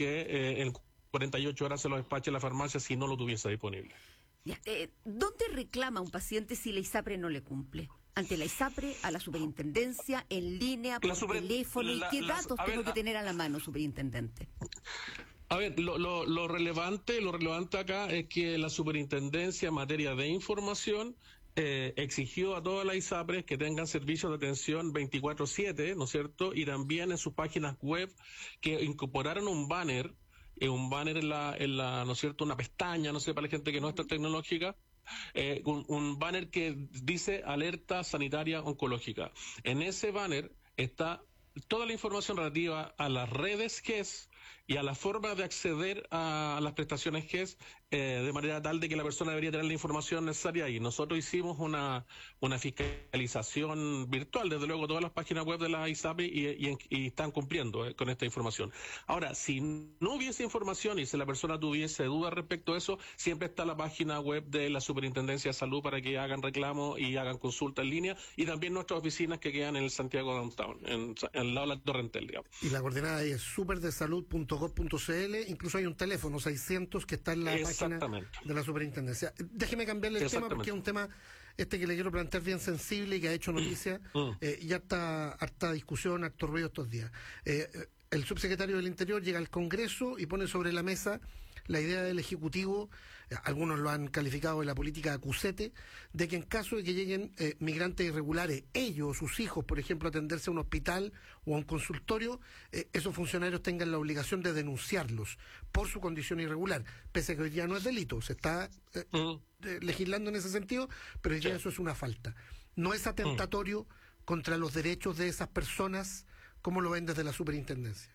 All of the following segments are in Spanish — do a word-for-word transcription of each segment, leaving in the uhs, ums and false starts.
que eh, en cuarenta y ocho horas se lo despache la farmacia si no lo tuviese disponible. Ya, eh, ¿dónde reclama un paciente si la ISAPRE no le cumple? ¿Ante la ISAPRE, a la superintendencia, en línea, por super, teléfono? la, ¿Y qué las, datos tengo ver, que tener a la mano, superintendente? A ver, lo, lo, lo relevante, lo relevante acá es que la superintendencia en materia de información eh, exigió a todas las ISAPRES que tengan servicios de atención veinticuatro siete, ¿no es cierto? Y también en sus páginas web que incorporaron un banner, eh, un banner en la, en la, ¿no es cierto? Una pestaña, no sé, para la gente que no está tecnológica. Eh, un, un banner que dice alerta sanitaria oncológica. En ese banner está toda la información relativa a las redes G E S y a la forma de acceder a las prestaciones G E S eh, de manera tal de que la persona debería tener la información necesaria ahí. Nosotros hicimos una una fiscalización virtual, desde luego, todas las páginas web de la ISAPRE y, y, y están cumpliendo eh, con esta información. Ahora, si no hubiese información y si la persona tuviese dudas respecto a eso, siempre está la página web de la Superintendencia de Salud para que hagan reclamo y hagan consulta en línea, y también nuestras oficinas que quedan en el Santiago Downtown, en, en el lado de la Torrentel, digamos. Y la coordenada ahí es superdesalud punto gov punto c l, incluso hay un teléfono seiscientos que está en la página de la superintendencia. Déjeme cambiarle el tema porque es un tema este que le quiero plantear bien sensible y que ha hecho noticia mm. eh, y harta, harta discusión, harto ruido estos días. Eh, el subsecretario del Interior llega al Congreso y pone sobre la mesa la idea del Ejecutivo, eh, algunos lo han calificado de la política acusete, de que en caso de que lleguen eh, migrantes irregulares, ellos o sus hijos, por ejemplo, a atenderse a un hospital o a un consultorio, eh, esos funcionarios tengan la obligación de denunciarlos por su condición irregular, pese a que hoy día no es delito, se está eh, uh-huh. eh, legislando en ese sentido, pero hoy día sí. eso es una falta. ¿No es atentatorio uh-huh. contra los derechos de esas personas? ¿Cómo lo ven desde la superintendencia?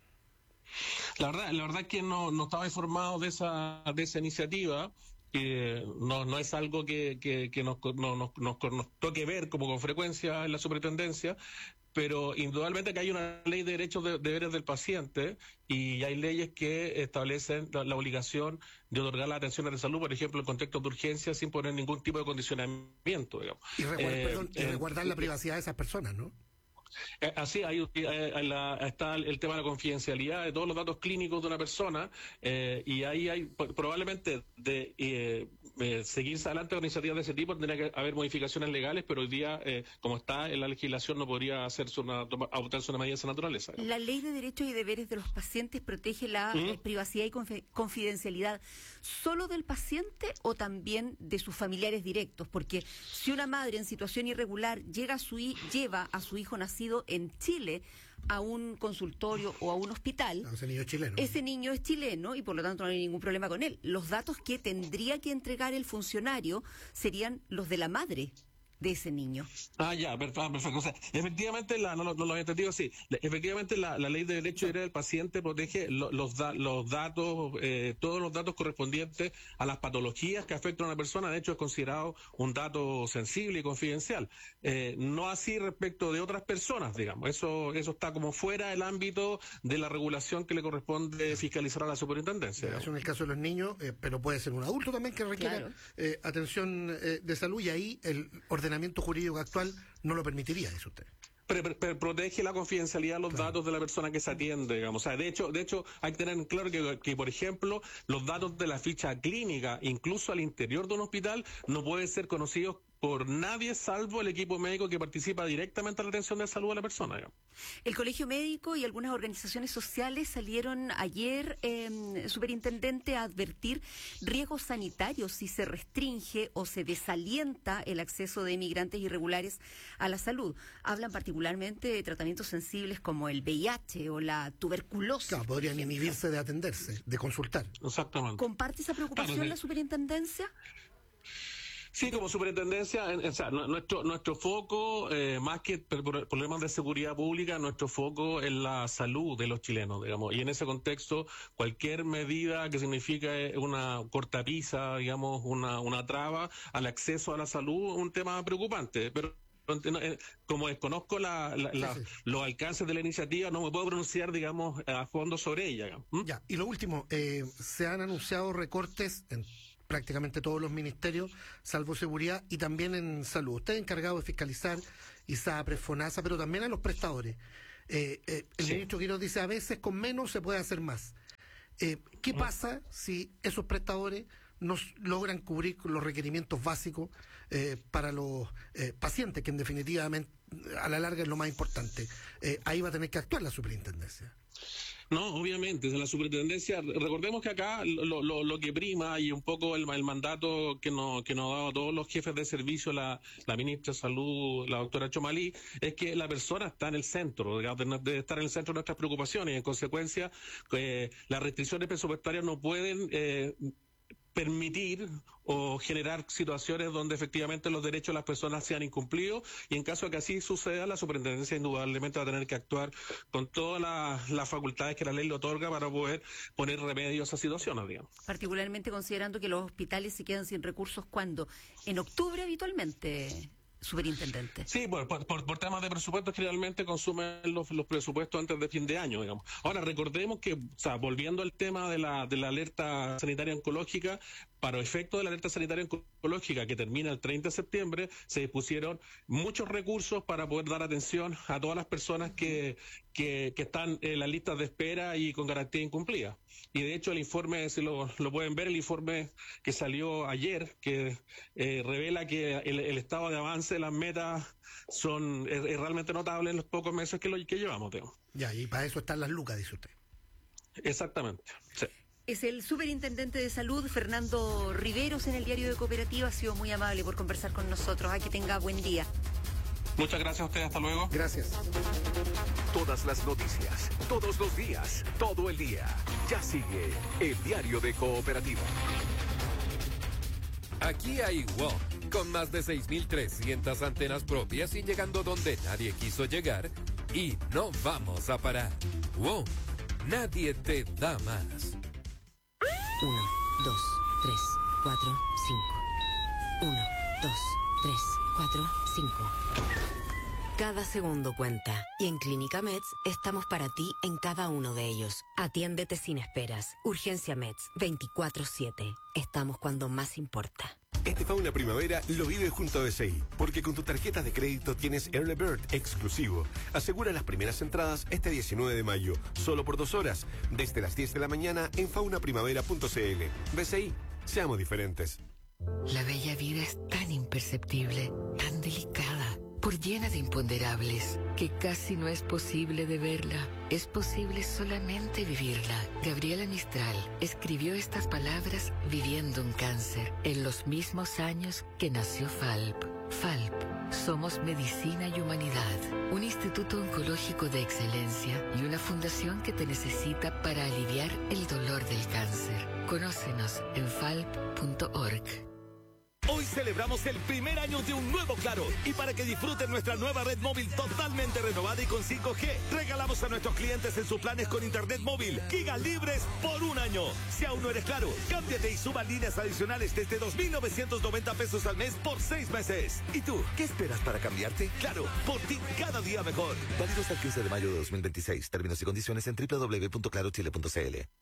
La verdad, la verdad es que no, no estaba informado de esa, de esa iniciativa. Eh, no, no es algo que, que, que nos, no, nos, nos, nos toque ver como con frecuencia en la superintendencia, pero indudablemente que hay una ley de derechos de deberes del paciente y hay leyes que establecen la, la obligación de otorgar las atenciones de salud, por ejemplo, en contextos de urgencia, sin poner ningún tipo de condicionamiento, digamos. Y, resguard, eh, perdón, y resguardar eh, la privacidad de esas personas, ¿no? Eh, así hay, eh, la, está el tema de la confidencialidad de todos los datos clínicos de una persona eh, y ahí hay probablemente de eh, eh, seguirse adelante con iniciativas de ese tipo tendría que haber modificaciones legales, pero hoy día eh, como está en la legislación no podría hacerse una adoptarse una medida de esa naturaleza, ¿no? La Ley de Derechos y Deberes de los Pacientes protege la ¿Mm? eh, privacidad y conf- confidencialidad solo del paciente o también de sus familiares directos, porque si una madre en situación irregular llega a su hi- lleva a su hijo nacido en Chile a un consultorio o a un hospital, no, ese niño es chileno. Ese niño es chileno y por lo tanto no hay ningún problema con él. Los datos que tendría que entregar el funcionario serían los de la madre de ese niño. Ah, ya, perfecto. perfecto. O sea, efectivamente, la, no, no, no lo había entendido así. Efectivamente, la, la ley de derecho y deberes del paciente protege lo, los, da, los datos, eh, todos los datos correspondientes a las patologías que afectan a una persona. De hecho, es considerado un dato sensible y confidencial. Eh, no así respecto de otras personas, digamos. Eso, eso está como fuera del ámbito de la regulación que le corresponde fiscalizar a la superintendencia. Eso en el caso de los niños, eh, pero puede ser un adulto también que requiere claro. eh, atención eh, de salud, y ahí el orden ordenamiento jurídico actual no lo permitiría, dice usted. Pero, pero protege la confidencialidad de los claro. datos de la persona que se atiende, digamos. O sea, de hecho, de hecho, hay que tener claro que, que, por ejemplo, los datos de la ficha clínica, incluso al interior de un hospital, no pueden ser conocidos por nadie salvo el equipo médico que participa directamente en la atención de salud de la persona, digamos. El Colegio Médico y algunas organizaciones sociales salieron ayer, eh, superintendente, a advertir riesgos sanitarios si se restringe o se desalienta el acceso de migrantes irregulares a la salud. Hablan particularmente de tratamientos sensibles como el V I H o la tuberculosis. Claro, podrían inhibirse de atenderse, de consultar. Exactamente. ¿Comparte esa preocupación claro, la superintendencia? Sí, como superintendencia, en, o sea, nuestro nuestro foco, eh, más que por problemas de seguridad pública, nuestro foco es la salud de los chilenos, digamos, y en ese contexto, cualquier medida que signifique una cortapisa, digamos, una una traba al acceso a la salud, es un tema preocupante, pero como desconozco la, la, la, sí, sí. los alcances de la iniciativa, no me puedo pronunciar, digamos, a fondo sobre ella. ¿Mm? Ya, y lo último, eh, se han anunciado recortes en prácticamente todos los ministerios, salvo seguridad, y también en salud. Usted es encargado de fiscalizar ISAPRE, FONASA, pero también a los prestadores. Eh, eh, el sí. ministro Quiroz dice, a veces con menos se puede hacer más. Eh, ¿Qué pasa si esos prestadores no logran cubrir los requerimientos básicos eh, para los eh, pacientes, que en definitiva a la larga es lo más importante? Eh, ahí va a tener que actuar la superintendencia. No, obviamente, en la superintendencia, recordemos que acá lo, lo, lo que prima y un poco el, el mandato que nos, que nos ha dado a todos los jefes de servicio, la, la ministra de Salud, la doctora Chomalí, es que la persona está en el centro, digamos, de estar en el centro de nuestras preocupaciones, y en consecuencia eh, las restricciones presupuestarias no pueden eh, permitir o generar situaciones donde efectivamente los derechos de las personas sean incumplidos, y en caso de que así suceda, la superintendencia indudablemente va a tener que actuar con todas las, las facultades que la ley le otorga para poder poner remedio a esas situaciones, digamos. Particularmente considerando que los hospitales se quedan sin recursos cuando en octubre habitualmente, superintendente. Sí, por, por, por temas de presupuesto generalmente consumen los, los presupuestos antes de fin de año, digamos. Ahora, recordemos que, o sea, volviendo al tema de la, de la alerta sanitaria oncológica, para efecto de la alerta sanitaria oncológica que termina el treinta de septiembre, se dispusieron muchos recursos para poder dar atención a todas las personas que, que, que están en las listas de espera y con garantía incumplida. Y de hecho el informe, si lo, lo pueden ver, el informe que salió ayer, que eh, revela que el, el estado de avance de las metas son es, es realmente notable en los pocos meses que, lo, que llevamos, Teo. Ya, y para eso están las lucas, dice usted. Exactamente, sí. Es el superintendente de salud, Fernando Riveros, en el Diario de Cooperativa. Ha sido muy amable por conversar con nosotros. A que tenga buen día. Muchas gracias a ustedes. Hasta luego. Gracias. Todas las noticias, todos los días, todo el día. Ya sigue el Diario de Cooperativa. Aquí hay W O M, con más de seis mil trescientas antenas propias y llegando donde nadie quiso llegar. Y no vamos a parar. W O M, nadie te da más. Uno, dos, tres, cuatro, cinco. Uno, dos, tres, cuatro, cinco. Cada segundo cuenta. Y en Clínica Meds estamos para ti en cada uno de ellos. Atiéndete sin esperas. Urgencia Meds, veinticuatro siete. Estamos cuando más importa. Este Fauna Primavera lo vive junto a B C I, porque con tu tarjeta de crédito tienes Early Bird exclusivo. Asegura las primeras entradas este diecinueve de mayo, solo por dos horas, desde las diez de la mañana en fauna primavera punto c l. B C I, seamos diferentes. La bella vida es tan imperceptible, tan delicada, por llena de imponderables, que casi no es posible de verla. Es posible solamente vivirla. Gabriela Mistral escribió estas palabras viviendo un cáncer, en los mismos años que nació Falp. Falp, somos medicina y humanidad, un instituto oncológico de excelencia y una fundación que te necesita para aliviar el dolor del cáncer. Conócenos en falp punto org. Hoy celebramos el primer año de un nuevo Claro, y para que disfruten nuestra nueva red móvil totalmente renovada y con cinco G, regalamos a nuestros clientes en sus planes con internet móvil gigas libres por un año. Si aún no eres Claro, cámbiate y suba líneas adicionales desde dos mil novecientos noventa pesos al mes por seis meses. ¿Y tú, qué esperas para cambiarte? Claro, por ti cada día mejor. Válido hasta el quince de mayo de dos mil veintiséis. Términos y condiciones en doble u doble u doble u punto claro chile punto c l.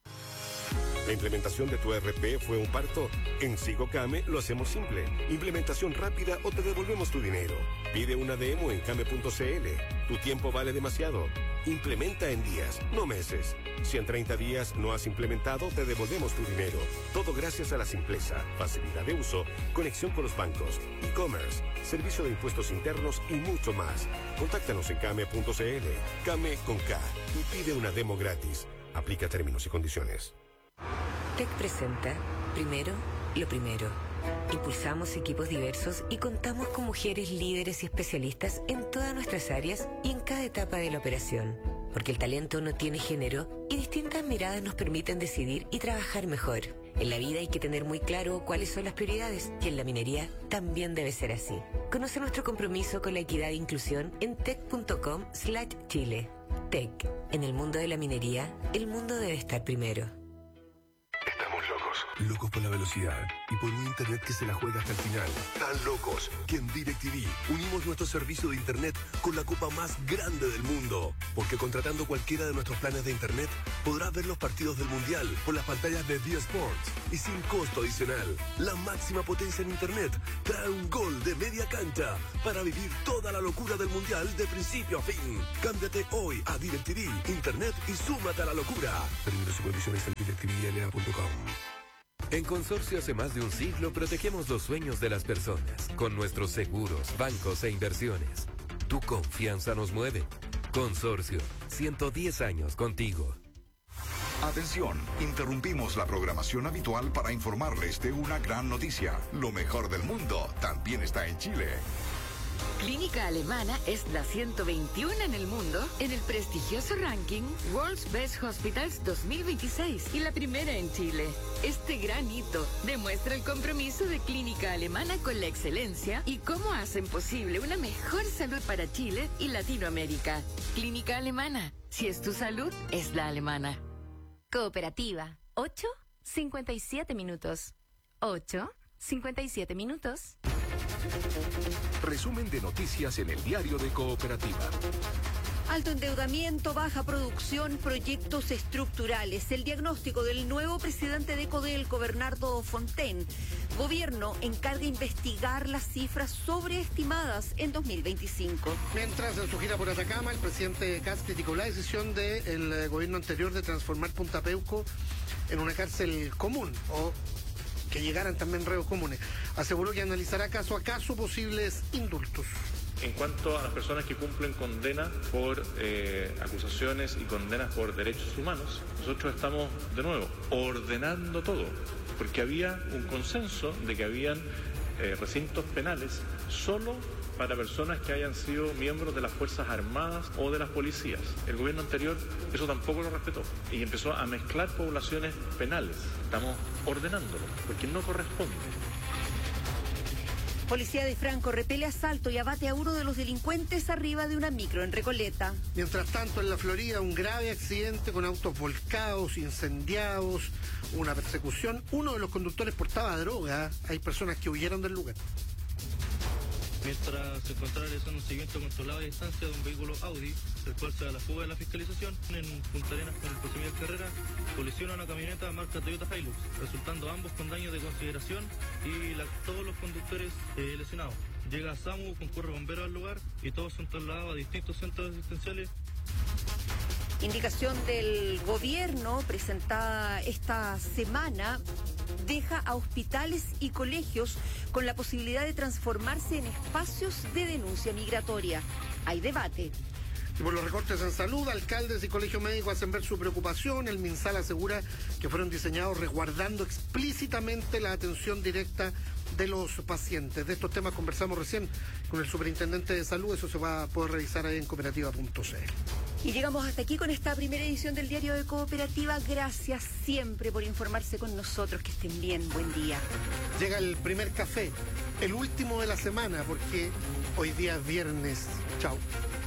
¿La implementación de tu E R P fue un parto? En SigoCame lo hacemos simple. Implementación rápida o te devolvemos tu dinero. Pide una demo en came punto c l. Tu tiempo vale demasiado. Implementa en días, no meses. Si en treinta días no has implementado, te devolvemos tu dinero. Todo gracias a la simpleza, facilidad de uso, conexión con los bancos, e-commerce, servicio de impuestos internos y mucho más. Contáctanos en came punto c l. Came con K y pide una demo gratis. Aplica términos y condiciones. T E C presenta, primero, lo primero. Impulsamos equipos diversos y contamos con mujeres líderes y especialistas en todas nuestras áreas y en cada etapa de la operación. Porque el talento no tiene género y distintas miradas nos permiten decidir y trabajar mejor. En la vida hay que tener muy claro cuáles son las prioridades, y en la minería también debe ser así. Conoce nuestro compromiso con la equidad e inclusión en tec punto com slash chile. T E C. En el mundo de la minería, el mundo debe estar primero. Estamos locos. Locos por la velocidad y por un internet que se la juega hasta el final. Tan locos que en DirecTV unimos nuestro servicio de internet con la copa más grande del mundo. Porque contratando cualquiera de nuestros planes de internet, podrás ver los partidos del Mundial por las pantallas de D Sports y sin costo adicional. La máxima potencia en internet trae un gol de media cancha para vivir toda la locura del Mundial de principio a fin. Cámbiate hoy a DirecTV, internet y súmate a la locura. Términos y condiciones en direct t v l a punto com. En Consorcio hace más de un siglo protegemos los sueños de las personas con nuestros seguros, bancos e inversiones. Tu confianza nos mueve. Consorcio, ciento diez años contigo. Atención, interrumpimos la programación habitual para informarles de una gran noticia. Lo mejor del mundo también está en Chile. Clínica Alemana es la ciento veintiuno en el mundo en el prestigioso ranking World's Best Hospitals dos mil veintiséis y la primera en Chile. Este gran hito demuestra el compromiso de Clínica Alemana con la excelencia y cómo hacen posible una mejor salud para Chile y Latinoamérica. Clínica Alemana, si es tu salud, es la alemana. Cooperativa, ocho cincuenta y siete minutos. ocho cincuenta y siete minutos. Resumen de noticias en el diario de Cooperativa. Alto endeudamiento, baja producción, proyectos estructurales. El diagnóstico del nuevo presidente de Codelco, Bernardo Fontaine. Gobierno encarga investigar las cifras sobreestimadas en dos mil veinticinco. Mientras en su gira por Atacama, el presidente Kast criticó la decisión del eh, gobierno anterior de transformar Punta Peuco en una cárcel común, o que llegaran también reos comunes. Aseguró que analizará caso a caso posibles indultos. En cuanto a las personas que cumplen condena por eh, acusaciones y condenas por derechos humanos, nosotros estamos, de nuevo, ordenando todo, porque había un consenso de que habían eh, recintos penales solo para personas que hayan sido miembros de las Fuerzas Armadas o de las policías. El gobierno anterior eso tampoco lo respetó y empezó a mezclar poblaciones penales. Estamos ordenándolo, porque no corresponde. Policía de Franco repele asalto y abate a uno de los delincuentes arriba de una micro en Recoleta. Mientras tanto, en la Florida, un grave accidente con autos volcados, incendiados, una persecución. Uno de los conductores portaba droga. Hay personas que huyeron del lugar. Mientras se encontraba realizando un seguimiento controlado a distancia de un vehículo Audi, el cual se da la fuga de la fiscalización en Punta Arenas con el José Carrera, colisiona una camioneta marca Toyota Hilux, resultando ambos con daños de consideración y la, todos los conductores eh, lesionados. Llega SAMU, concurre bomberos al lugar y todos son trasladados a distintos centros asistenciales. Indicación del gobierno presentada esta semana deja a hospitales y colegios con la posibilidad de transformarse en espacios de denuncia migratoria. Hay debate. Y por los recortes en salud, alcaldes y colegios médicos hacen ver su preocupación. El MinSal asegura que fueron diseñados resguardando explícitamente la atención directa de los pacientes. De estos temas conversamos recién con el superintendente de salud. Eso se va a poder revisar ahí en cooperativa punto c l. Y llegamos hasta aquí con esta primera edición del Diario de Cooperativa. Gracias siempre por informarse con nosotros. Que estén bien. Buen día. Llega el primer café, el último de la semana, porque hoy día es viernes. Chao.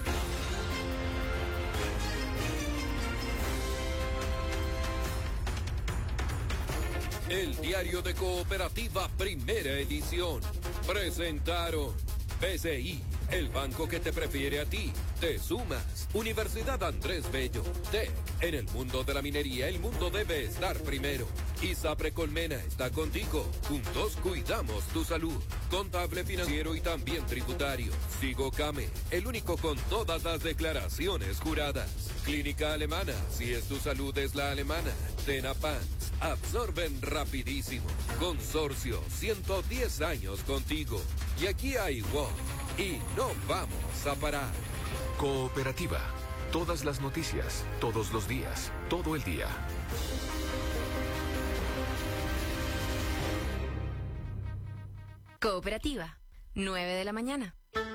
El Diario de Cooperativa, primera edición. Presentaron B C I, el banco que te prefiere a ti. Te sumas. Universidad Andrés Bello. T. En el mundo de la minería, el mundo debe estar primero. ISAPRE Colmena está contigo. Juntos cuidamos tu salud. Contable, financiero y también tributario. Sigo Came, el único con todas las declaraciones juradas. Clínica Alemana, si es tu salud es la alemana. Tenapans, absorben rapidísimo. Consorcio, ciento diez años contigo. Y aquí hay WOW. Y no vamos a parar. Cooperativa. Todas las noticias, todos los días, todo el día. Cooperativa, nueve de la mañana.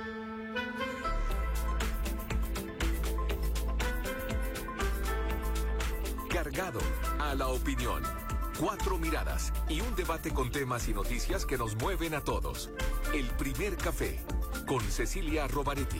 Cargado a la opinión. Cuatro miradas y un debate con temas y noticias que nos mueven a todos. El primer café con Cecilia Rovaretti.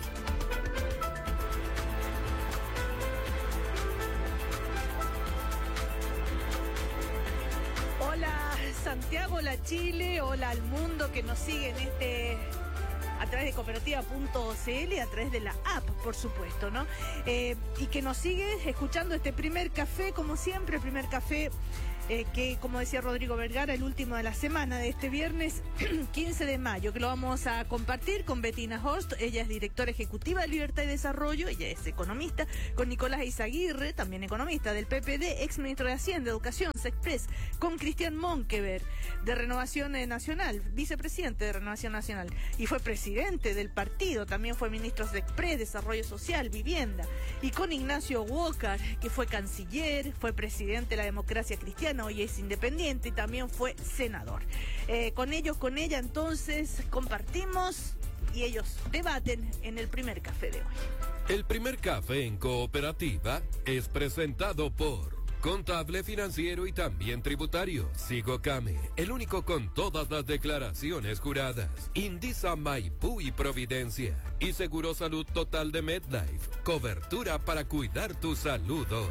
Hola, Santiago, hola Chile, hola al mundo que nos sigue en este... a través de cooperativa punto c l, a través de la app, por supuesto, ¿no? Eh, y que nos sigue escuchando este primer café, como siempre, el primer café eh, que, como decía Rodrigo Vergara, el último de la semana, de este viernes quince de mayo, que lo vamos a compartir con Bettina Horst. Ella es directora ejecutiva de Libertad y Desarrollo, ella es economista, con Nicolás Izaguirre, también economista del P P D, ex ministro de Hacienda, Educación, Sexpress, con Cristian Monkever, de Renovación Nacional, vicepresidente de Renovación Nacional, y fue presidente del partido, también fue ministro de Sexpress, Desarrollo Social, Vivienda, y con Ignacio Walker, que fue canciller, fue presidente de la Democracia Cristiana, hoy es independiente y también fue senador. Eh, con ellos, con ella, entonces, compartimos y ellos debaten en el primer café de hoy. El primer café en Cooperativa es presentado por Contable, Financiero y también Tributario, Sigocame, el único con todas las declaraciones juradas, Indisa, Maipú y Providencia, y Seguro Salud Total de MedLife, cobertura para cuidar tu salud hoy.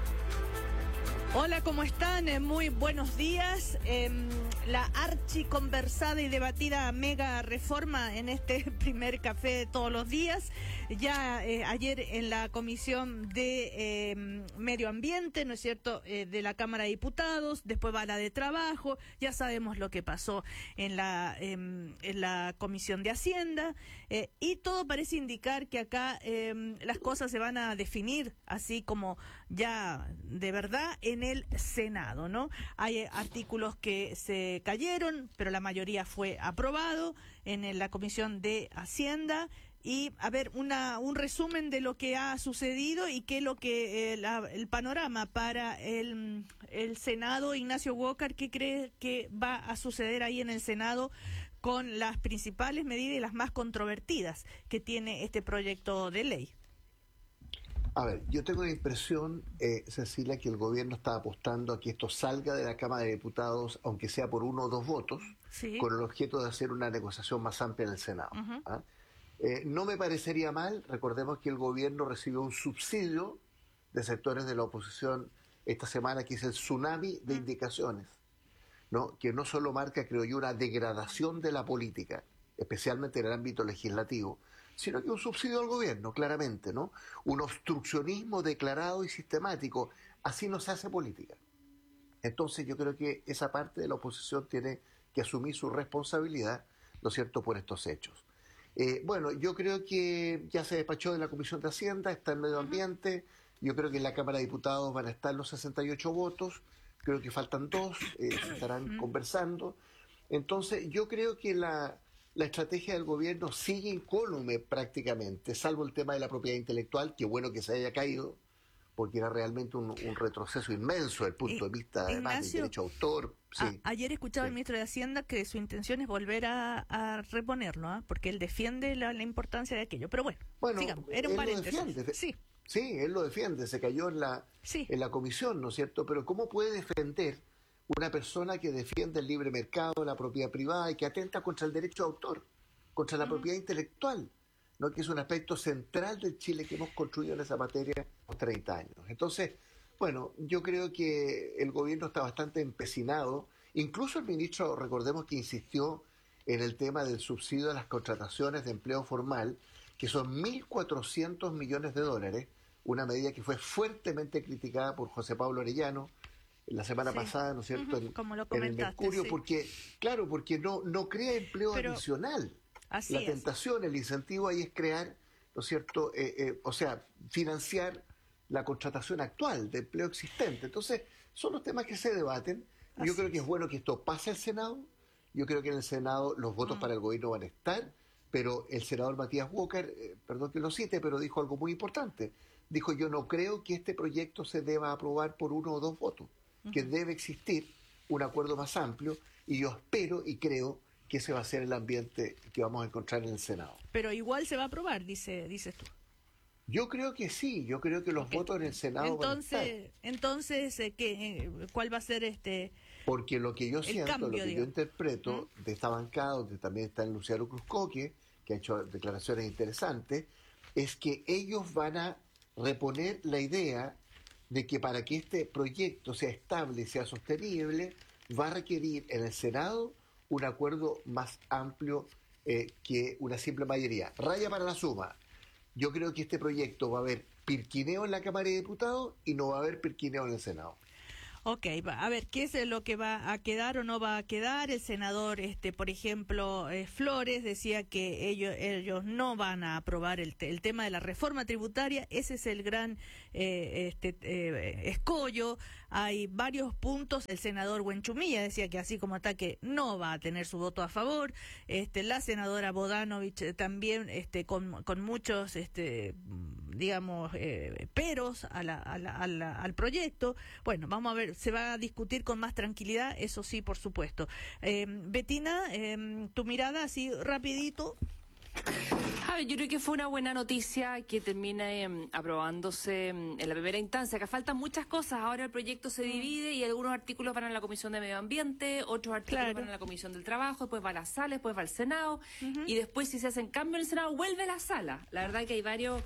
Hola, ¿cómo están? Eh, muy buenos días. Eh, la archiconversada y debatida mega reforma en este primer café de todos los días. Ya eh, ayer en la Comisión de eh, Medio Ambiente, ¿no es cierto?, eh, de la Cámara de Diputados, después va la de Trabajo, ya sabemos lo que pasó en la, eh, en la Comisión de Hacienda, eh, y todo parece indicar que acá eh, las cosas se van a definir así como ya de verdad en el Senado, ¿no? Hay artículos que se cayeron, pero la mayoría fue aprobado en la Comisión de Hacienda. Y, a ver, una un resumen de lo que ha sucedido y qué es lo que eh, la, el panorama para el, el Senado. Ignacio Walker, ¿qué cree que va a suceder ahí en el Senado con las principales medidas y las más controvertidas que tiene este proyecto de ley? A ver, yo tengo la impresión, eh, Cecilia, que el gobierno está apostando a que esto salga de la Cámara de Diputados, aunque sea por uno o dos votos, sí, con el objeto de hacer una negociación más amplia en el Senado. Uh-huh. ¿Ah? Eh, no me parecería mal, recordemos que el gobierno recibió un subsidio de sectores de la oposición esta semana, que es el tsunami de uh-huh. indicaciones, ¿no? Que no solo marca, creo yo, una degradación de la política, especialmente en el ámbito legislativo, sino que un subsidio al gobierno, claramente, ¿no? Un obstruccionismo declarado y sistemático. Así no se hace política. Entonces yo creo que esa parte de la oposición tiene que asumir su responsabilidad, ¿no es cierto?, por estos hechos. Eh, bueno, yo creo que ya se despachó de la Comisión de Hacienda, está en Medio Ambiente, yo creo que en la Cámara de Diputados van a estar los sesenta y ocho votos, creo que faltan dos, eh, se estarán conversando. Entonces yo creo que la... La estrategia del gobierno sigue incólume prácticamente, salvo el tema de la propiedad intelectual, que bueno que se haya caído, porque era realmente un, un retroceso inmenso desde el punto de vista, además, del derecho a autor. Sí. A, ayer escuchaba sí. al ministro de Hacienda que su intención es volver a, a reponerlo, ¿eh? Porque él defiende la, la importancia de aquello. Pero bueno, bueno sigamos, era un paréntesis. Sí. sí, él lo defiende, se cayó en la, sí. en la comisión, ¿no es cierto? Pero ¿cómo puede defender una persona que defiende el libre mercado, la propiedad privada y que atenta contra el derecho de autor, contra la uh-huh. propiedad intelectual, ¿no?, que es un aspecto central del Chile que hemos construido en esa materia por treinta años? Entonces, bueno, yo creo que el gobierno está bastante empecinado. Incluso el ministro, recordemos que insistió en el tema del subsidio a las contrataciones de empleo formal, que son mil cuatrocientos millones de dólares, una medida que fue fuertemente criticada por José Pablo Arellano la semana sí. pasada, ¿no es cierto?, uh-huh, en, como lo en el Mercurio, sí. porque, claro, porque no, no crea empleo Pero, adicional. Así la es. tentación, el incentivo ahí es crear, ¿no es cierto?, eh, eh, o sea, financiar la contratación actual de empleo existente. Entonces, son los temas que se debaten. Así Yo creo que es bueno que esto pase al Senado. Yo creo que en el Senado los votos uh-huh. para el gobierno van a estar, pero el senador Matías Walker, eh, perdón que lo cite, pero dijo algo muy importante. Dijo, yo no creo que este proyecto se deba aprobar por uno o dos votos, que debe existir un acuerdo más amplio, y yo espero y creo que ese va a ser el ambiente que vamos a encontrar en el Senado. Pero igual se va a aprobar, dice, dices tú. Yo creo que sí, yo creo que los okay. votos en el Senado entonces, van a estar. Entonces, eh, ¿qué, eh, ¿cuál va a ser este Porque lo que yo siento, cambio, lo que digo. yo interpreto ¿Mm? de esta bancada, donde también está el Luciano Cruzcoque, que ha hecho declaraciones interesantes, es que ellos van a reponer la idea de que para que este proyecto sea estable y sea sostenible, va a requerir en el Senado un acuerdo más amplio eh, que una simple mayoría. Raya para la suma. Yo creo que este proyecto va a haber pirquineo en la Cámara de Diputados y no va a haber pirquineo en el Senado. Ok, a ver, ¿qué es lo que va a quedar o no va a quedar? El senador, este, por ejemplo, eh, Flores decía que ellos ellos no van a aprobar el, te, el tema de la reforma tributaria. Ese es el gran eh, este, eh, escollo. Hay varios puntos. El senador Buenchumilla decía que así como está, que no va a tener su voto a favor. Este, la senadora Bodanovich también este, con, con muchos, este, digamos, eh, peros a la, a la, a la, al proyecto. Bueno, vamos a ver. Se va a discutir con más tranquilidad, eso sí, por supuesto. Eh, Betina, eh, tu mirada así rapidito. A ver, yo creo que fue una buena noticia que termine eh, aprobándose en la primera instancia, que faltan muchas cosas. Ahora el proyecto se divide y algunos artículos van a la Comisión de Medio Ambiente, otros artículos claro. van a la Comisión del Trabajo, después va a la sala, después va al Senado, uh-huh. y después si se hacen cambios en el Senado, vuelve a la sala. La verdad que hay varios,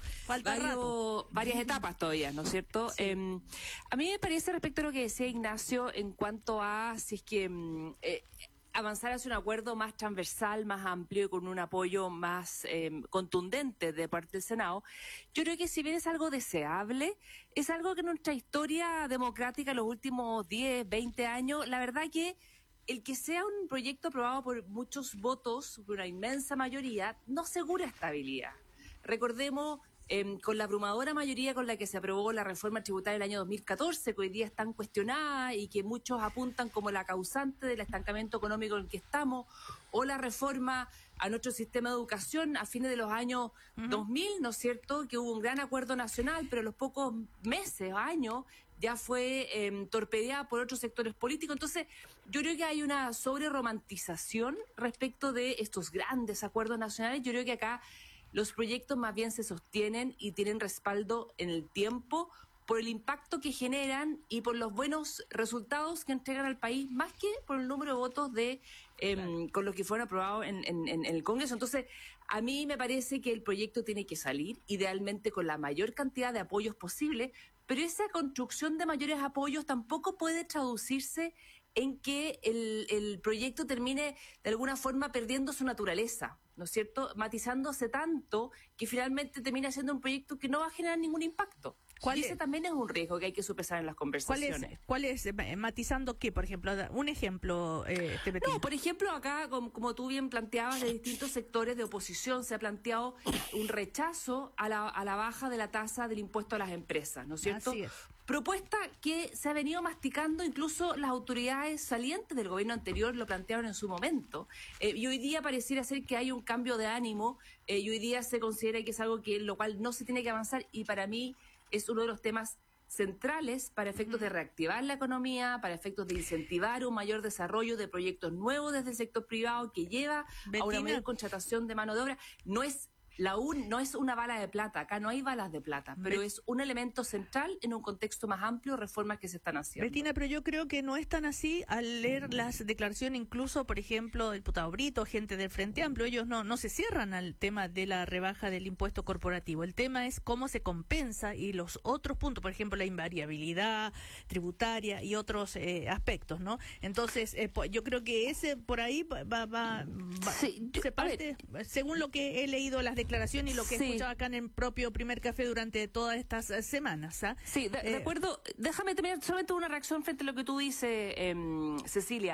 varios varias etapas todavía, ¿no es cierto? Sí. Eh, a mí me parece, respecto a lo que decía Ignacio, en cuanto a si es que... Eh, avanzar hacia un acuerdo más transversal, más amplio y con un apoyo más eh, contundente de parte del Senado, yo creo que si bien es algo deseable, es algo que en nuestra historia democrática en los últimos diez, veinte años, la verdad que el que sea un proyecto aprobado por muchos votos, por una inmensa mayoría, no asegura estabilidad. Recordemos... Eh, con la abrumadora mayoría con la que se aprobó la reforma tributaria del año dos mil catorce, que hoy día es tan cuestionada y que muchos apuntan como la causante del estancamiento económico en el que estamos, o la reforma a nuestro sistema de educación a fines de los años uh-huh. dos mil, ¿no es cierto?, que hubo un gran acuerdo nacional, pero en los pocos meses, años, ya fue eh, torpedeada por otros sectores políticos. Entonces, yo creo que hay una sobreromantización respecto de estos grandes acuerdos nacionales. Yo creo que acá los proyectos más bien se sostienen y tienen respaldo en el tiempo por el impacto que generan y por los buenos resultados que entregan al país, más que por el número de votos de eh, claro. con los que fueron aprobados en, en, en el Congreso. Entonces, a mí me parece que el proyecto tiene que salir, idealmente con la mayor cantidad de apoyos posible, pero esa construcción de mayores apoyos tampoco puede traducirse en que el, el proyecto termine de alguna forma perdiendo su naturaleza, ¿no es cierto?, matizándose tanto que finalmente termina siendo un proyecto que no va a generar ningún impacto. ¿Cuál y ese es? También es un riesgo que hay que sopesar en las conversaciones. ¿Cuál es? ¿Cuál es? ¿Matizando qué, por ejemplo? Un ejemplo. Eh, no, por ejemplo, acá, como, como tú bien planteabas, de distintos sectores de oposición se ha planteado un rechazo a la, a la baja de la tasa del impuesto a las empresas, ¿no es cierto? Así es. Propuesta que se ha venido masticando, incluso las autoridades salientes del gobierno anterior lo plantearon en su momento. Eh, y hoy día pareciera ser que hay un cambio de ánimo, eh, y hoy día se considera que es algo que lo cual no se tiene que avanzar, y para mí es uno de los temas centrales para efectos de reactivar la economía, para efectos de incentivar un mayor desarrollo de proyectos nuevos desde el sector privado que lleva Betina. a una mayor contratación de mano de obra. No es La un, no es una bala de plata, acá no hay balas de plata, pero es un elemento central en un contexto más amplio, reformas que se están haciendo. Betina, pero yo creo que no es tan así al leer las declaraciones, incluso, por ejemplo, del diputado Brito, gente del Frente Amplio, ellos no, no se cierran al tema de la rebaja del impuesto corporativo. El tema es cómo se compensa y los otros puntos, por ejemplo, la invariabilidad tributaria y otros eh, aspectos, ¿no? Entonces, eh, yo creo que ese por ahí va, va, va sí, se parte, según lo que he leído las declaraciones, declaración y lo que he sí. escuchado acá en el propio Primer Café durante todas estas uh, semanas. ¿ah? Sí, de, eh, de acuerdo. Déjame terminar solamente una reacción frente a lo que tú dices, eh, Cecilia.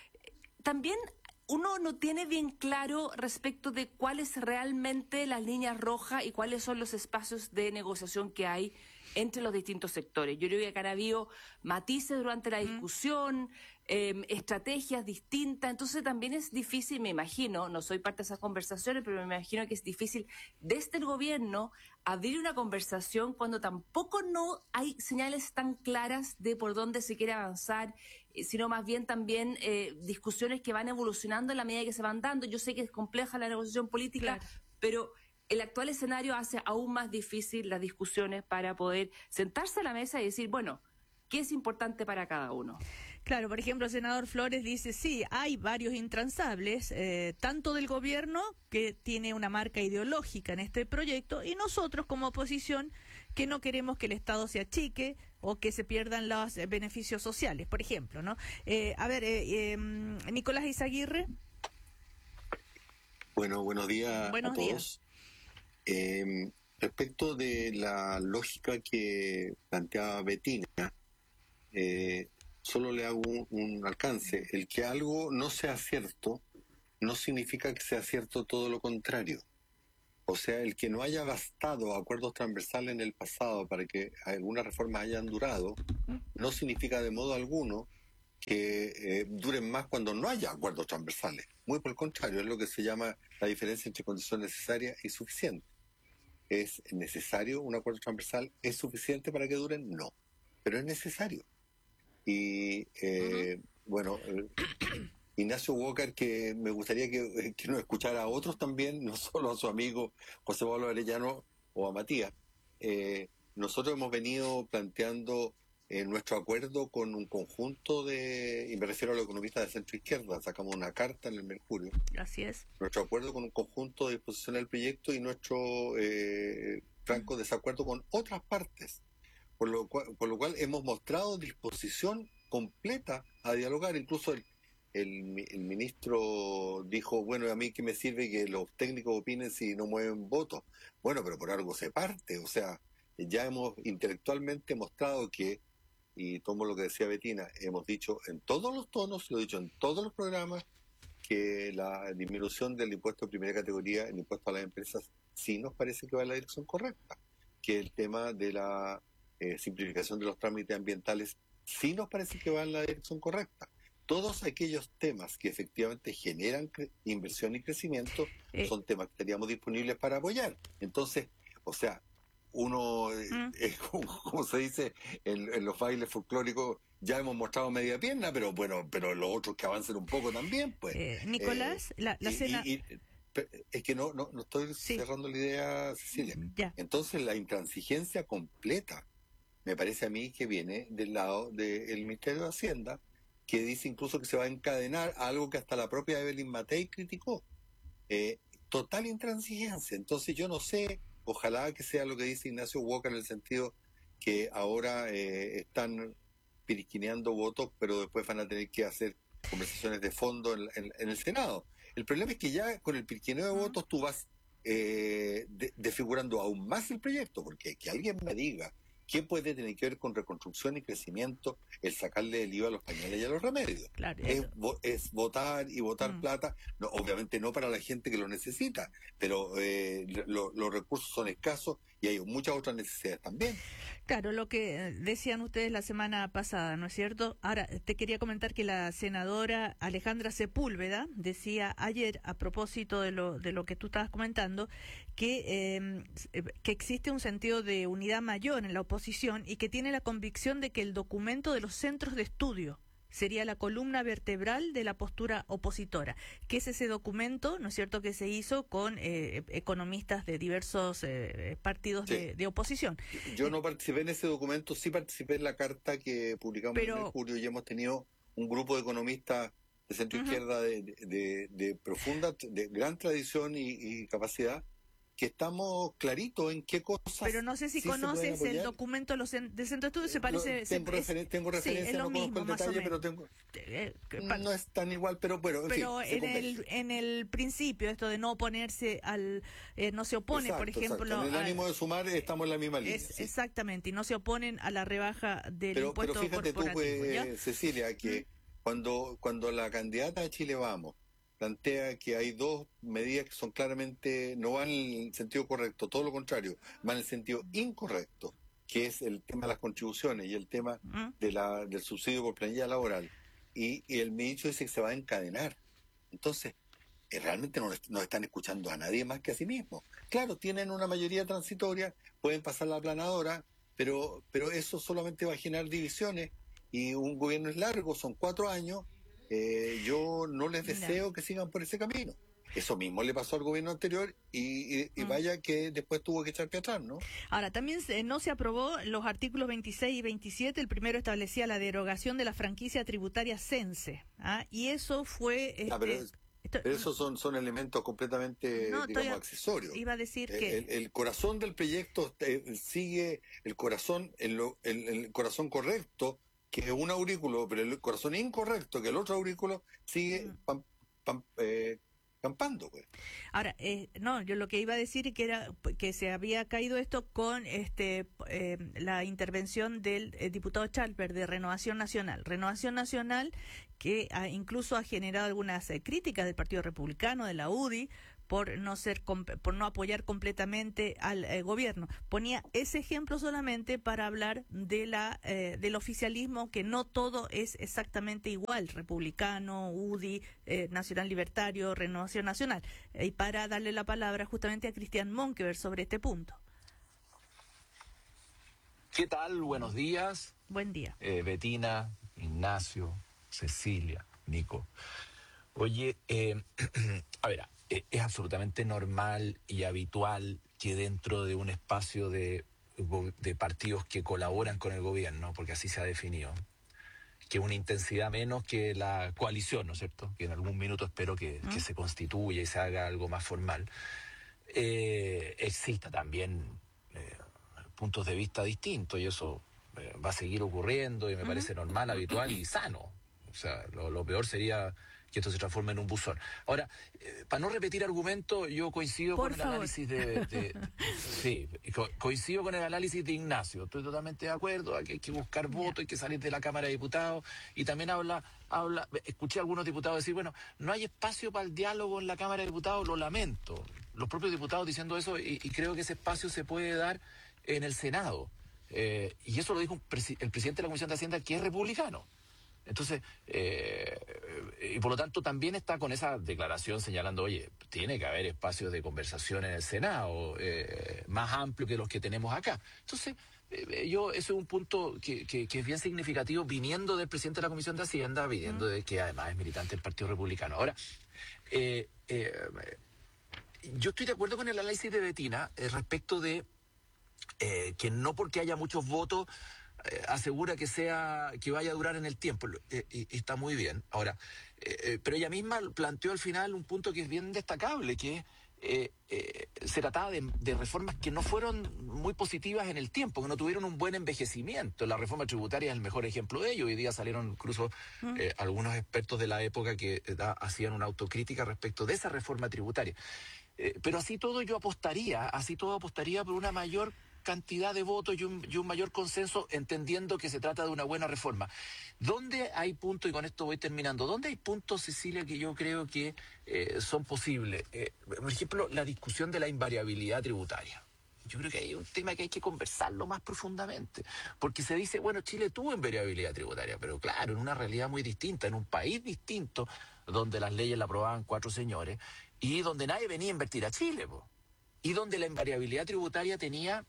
También uno no tiene bien claro respecto de cuáles realmente las líneas rojas y cuáles son los espacios de negociación que hay entre los distintos sectores. Yo creo que acá han habido matices durante la discusión, eh, estrategias distintas, entonces también es difícil, me imagino, no soy parte de esas conversaciones, pero me imagino que es difícil desde el gobierno abrir una conversación cuando tampoco no hay señales tan claras de por dónde se quiere avanzar, eh, sino más bien también eh, discusiones que van evolucionando en la medida que se van dando. Yo sé que es compleja la negociación política, claro. pero el actual escenario hace aún más difícil las discusiones para poder sentarse a la mesa y decir, bueno, ¿qué es importante para cada uno? Claro, por ejemplo, el senador Flores dice, sí, hay varios intransables, eh, tanto del gobierno, que tiene una marca ideológica en este proyecto, y nosotros como oposición, que no queremos que el Estado se achique o que se pierdan los eh, beneficios sociales, por ejemplo, ¿no? Eh, a ver, eh, eh, Nicolás Izaguirre. Bueno, buenos días buenos a todos. Días. Eh, respecto de la lógica que planteaba Betina, eh, solo le hago un, un alcance. El que algo no sea cierto no significa que sea cierto todo lo contrario. O sea, el que no haya bastado acuerdos transversales en el pasado para que algunas reformas hayan durado, no significa de modo alguno que eh, duren más cuando no haya acuerdos transversales. Muy por el contrario, es lo que se llama la diferencia entre condición necesaria y suficiente. ¿Es necesario un acuerdo transversal? ¿Es suficiente para que duren? No, pero es necesario. Y eh, uh-huh. bueno, eh, Ignacio Walker, que me gustaría que, que nos escuchara a otros también, no solo a su amigo José Pablo Arellano o a Matías. Eh, nosotros hemos venido planteando eh, nuestro acuerdo con un conjunto de, y me refiero a los economistas de centro izquierda, sacamos una carta en el Mercurio. Así es. Nuestro acuerdo con un conjunto de disposición del proyecto y nuestro eh, franco desacuerdo con otras partes. Por lo cual, por lo cual hemos mostrado disposición completa a dialogar, incluso el El, el ministro dijo, bueno, a mí qué me sirve que los técnicos opinen si no mueven votos. Bueno, pero por algo se parte. O sea, ya hemos intelectualmente mostrado que, y tomo lo que decía Betina, hemos dicho en todos los tonos, lo he dicho en todos los programas, que la disminución del impuesto de primera categoría, el impuesto a las empresas, sí nos parece que va en la dirección correcta. Que el tema de la eh, simplificación de los trámites ambientales sí nos parece que va en la dirección correcta. Todos aquellos temas que efectivamente generan cre- inversión y crecimiento eh. son temas que estaríamos disponibles para apoyar. Entonces, o sea, uno, mm. eh, como, como se dice en, en los bailes folclóricos, ya hemos mostrado media pierna, pero bueno, pero los otros que avancen un poco también, pues. Eh, Nicolás, eh, la, la y, cena... Y, y, es que no, no, no estoy sí. cerrando la idea, Cecilia. Ya. Entonces, la intransigencia completa me parece a mí que viene del lado del Ministerio de Hacienda, que dice incluso que se va a encadenar a algo que hasta la propia Evelyn Matei criticó. Eh, total intransigencia. Entonces yo no sé, ojalá que sea lo que dice Ignacio Walker en el sentido que ahora eh, están piriquineando votos, pero después van a tener que hacer conversaciones de fondo en, en, en el Senado. El problema es que ya con el piriquineo de uh-huh. votos tú vas eh, de, desfigurando aún más el proyecto, porque que alguien me diga ¿qué puede tener que ver con reconstrucción y crecimiento el sacarle el I V A a los pañales y a los remedios? Claro, es, vo- es votar y votar mm. plata, no, obviamente no para la gente que lo necesita, pero eh, lo, los recursos son escasos y hay muchas otras necesidades también. Claro, lo que decían ustedes la semana pasada, ¿no es cierto? Ahora, te quería comentar que la senadora Alejandra Sepúlveda decía ayer, a propósito de lo, de lo que tú estabas comentando, que, eh, que existe un sentido de unidad mayor en la oposición y que tiene la convicción de que el documento de los centros de estudio sería la columna vertebral de la postura opositora, que es ese documento, ¿no es cierto?, que se hizo con eh, economistas de diversos eh, partidos sí. de, de oposición. Yo no participé en ese documento, sí participé en la carta que publicamos Pero, en Mercurio y hemos tenido un grupo de economistas de centro uh-huh. izquierda de, de, de profunda, de gran tradición y, y capacidad, que estamos claritos en qué cosas. Pero no sé si sí conoces el documento de los cen- del centro de estudio, se parece. Tengo, se, referen- tengo referencia, sí, no mismo, conozco el detalle, pero tengo. Eh, no es tan igual, pero bueno. En pero fin, en el en el principio, esto de no oponerse al. Eh, no se opone, exacto, por ejemplo. Exacto. En el al, ánimo de sumar, estamos en la misma línea. Es, sí. Exactamente, y no se oponen a la rebaja del pero, impuesto pero fíjate corporativo. tú, pues, ¿ya? Cecilia, que ¿Mm? cuando, cuando la candidata de Chile Vamos plantea que hay dos medidas que son claramente, no van en el sentido correcto, todo lo contrario, van en el sentido incorrecto, que es el tema de las contribuciones y el tema ¿Mm? de la, del subsidio por planilla laboral. Y, y el ministro dice que se va a encadenar. Entonces, eh, realmente no, no están escuchando a nadie más que a sí mismos. Claro, tienen una mayoría transitoria, pueden pasar la aplanadora, pero, pero eso solamente va a generar divisiones y un gobierno es largo, son cuatro años. Eh, yo no les deseo no. que sigan por ese camino. Eso mismo le pasó al gobierno anterior y, y, y mm. vaya que después tuvo que echar pie atrás, ¿no? Ahora, también se, no se aprobó los artículos veintiséis y veintisiete. El primero establecía la derogación de la franquicia tributaria Cense, ¿ah? Y eso fue... Este, ah, pero Esto, Esos son, son elementos completamente, no, digamos, estoy, accesorios. Iba a decir el, que... El, el corazón del proyecto eh, sigue el corazón, el, el, el corazón correcto, que es un aurículo, pero el corazón incorrecto, que el otro aurículo, sigue pam, pam, eh, campando, pues. Ahora, eh, no, yo lo que iba a decir que era que se había caído esto con este eh, la intervención del eh, diputado Chalper de Renovación Nacional. Renovación Nacional que ha, incluso ha generado algunas eh, críticas del Partido Republicano, de la U D I, por no ser por no apoyar completamente al eh, gobierno. Ponía ese ejemplo solamente para hablar de la eh, del oficialismo, que no todo es exactamente igual, republicano, U D I, eh, Nacional Libertario, Renovación Nacional, eh, y para darle la palabra justamente a Cristian Monkever sobre este punto. ¿Qué tal? Buenos días. Buen día. Eh, Betina, Ignacio, Cecilia, Nico. Oye, eh, a ver, es absolutamente normal y habitual que dentro de un espacio de, de partidos que colaboran con el gobierno, porque así se ha definido, que una intensidad menos que la coalición, ¿no es cierto? Que en algún minuto espero que, ¿Mm? que se constituya y se haga algo más formal. Eh, exista también eh, puntos de vista distintos, y eso eh, va a seguir ocurriendo y me ¿Mm? parece normal, habitual y sano. O sea, lo, lo peor sería que esto se transforme en un buzón. Ahora, eh, para no repetir argumentos, yo coincido Por con favor. el análisis de... de, de sí, co coincido con el análisis de Ignacio. Estoy totalmente de acuerdo, que hay que buscar votos, hay que salir de la Cámara de Diputados. Y también habla, habla, escuché a algunos diputados decir, bueno, no hay espacio para el diálogo en la Cámara de Diputados, lo lamento. Los propios diputados diciendo eso, y, y creo que ese espacio se puede dar en el Senado. Eh, y eso lo dijo un presi el presidente de la Comisión de Hacienda, que es republicano. Entonces, eh, y por lo tanto también está con esa declaración señalando, oye, tiene que haber espacios de conversación en el Senado, eh, más amplio que los que tenemos acá. Entonces, eh, yo, eso es un punto que, que, que es bien significativo, viniendo del presidente de la Comisión de Hacienda, viniendo de que además es militante del Partido Republicano. Ahora, eh, eh, yo estoy de acuerdo con el análisis de Betina eh, respecto de eh, que no porque haya muchos votos Eh, asegura que sea que vaya a durar en el tiempo, eh, y, y está muy bien. Ahora, eh, eh, pero ella misma planteó al final un punto que es bien destacable, que eh, eh, se trataba de, de reformas que no fueron muy positivas en el tiempo, que no tuvieron un buen envejecimiento. La reforma tributaria es el mejor ejemplo de ello. Hoy día salieron incluso eh, algunos expertos de la época que eh, da, hacían una autocrítica respecto de esa reforma tributaria. Eh, pero así todo yo apostaría, así todo apostaría por una mayor cantidad de votos y un, y un mayor consenso, entendiendo que se trata de una buena reforma. ¿Dónde hay puntos, y con esto voy terminando, dónde hay puntos, Cecilia, que yo creo que eh, son posibles? Eh, por ejemplo, la discusión de la invariabilidad tributaria. Yo creo que hay un tema que hay que conversarlo más profundamente, porque se dice, bueno, Chile tuvo invariabilidad tributaria, pero claro, en una realidad muy distinta, en un país distinto, donde las leyes la aprobaban cuatro señores, y donde nadie venía a invertir a Chile, po. Y donde la invariabilidad tributaria tenía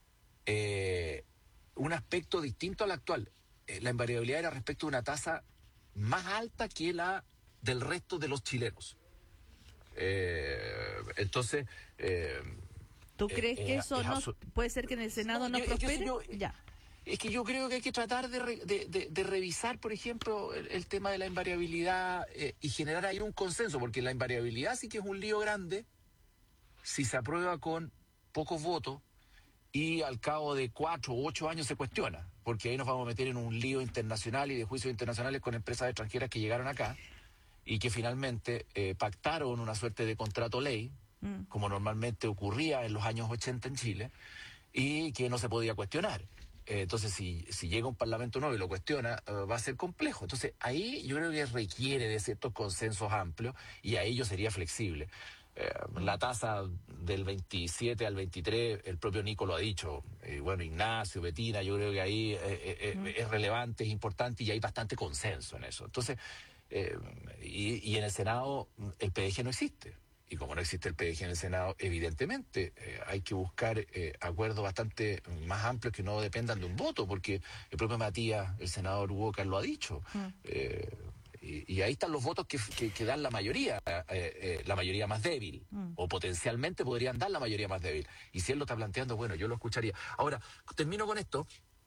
Eh, un aspecto distinto al actual. Eh, la invariabilidad era respecto de una tasa más alta que la del resto de los chilenos. Eh, entonces... Eh, ¿Tú crees eh, que eh, eso no puede ser que en el Senado no, no yo, prospere? Yo, ya. Es que yo creo que hay que tratar de, re, de, de, de revisar, por ejemplo, el, el tema de la invariabilidad eh, y generar ahí un consenso, porque la invariabilidad sí que es un lío grande si se aprueba con pocos votos, y al cabo de cuatro o ocho años se cuestiona, porque ahí nos vamos a meter en un lío internacional y de juicios internacionales con empresas extranjeras que llegaron acá y que finalmente eh, pactaron una suerte de contrato ley, mm. como normalmente ocurría en los años ochenta en Chile, y que no se podía cuestionar. Eh, entonces, si, si llega un parlamento nuevo y lo cuestiona, uh, va a ser complejo. Entonces, ahí yo creo que requiere de ciertos consensos amplios, y ahí yo sería flexible. Eh, la tasa del veintisiete al veintitrés, el propio Nico lo ha dicho, eh, bueno, Ignacio, Betina, yo creo que ahí eh, eh, mm. es relevante, es importante, y hay bastante consenso en eso. Entonces, eh, y, y en el Senado el P D G no existe, y como no existe el P D G en el Senado, evidentemente eh, hay que buscar eh, acuerdos bastante más amplios que no dependan de un voto, porque el propio Matías, el senador Hugo Carlos, lo ha dicho. Mm. Eh, Y, y ahí están los votos que, que, que dan la mayoría, eh, eh, la mayoría más débil, mm. o potencialmente podrían dar la mayoría más débil. Y si él lo está planteando, bueno, yo lo escucharía. Ahora, termino con esto.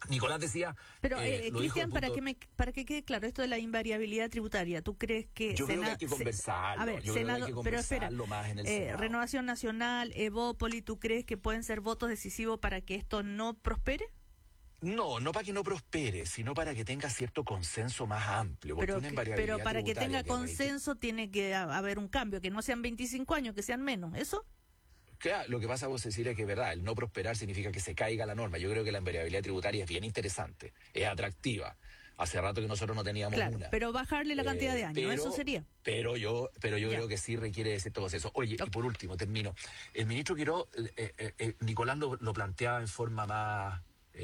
Nicolás decía... Pero, eh, eh, Cristian, para que me para que quede claro, esto de la invariabilidad tributaria, ¿tú crees que... Yo Sena, creo que hay que conversarlo. A ver, yo Senado, creo que hay que pero espera, más en el eh, Renovación Nacional, Evópoli, ¿tú crees que pueden ser votos decisivos para que esto no prospere? No, no para que no prospere, sino para que tenga cierto consenso más amplio. Pero, que, pero para que tenga que consenso que... tiene que haber un cambio, que no sean veinticinco años, que sean menos, ¿eso? Claro, lo que pasa, vos decir, es que es verdad, el no prosperar significa que se caiga la norma. Yo creo que la invariabilidad tributaria es bien interesante, es atractiva. Hace rato que nosotros no teníamos claro, una. Pero bajarle la cantidad eh, de años, pero, eso sería. Pero yo pero yo creo que sí requiere de cierto proceso. Oye, okay. Y por último, termino. El ministro Quiró, eh, eh, eh, Nicolás lo, lo planteaba en forma más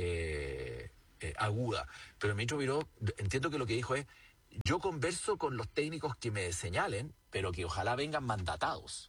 eh, eh, aguda, pero el ministro Quiró, entiendo que lo que dijo es, yo converso con los técnicos que me señalen, pero que ojalá vengan mandatados.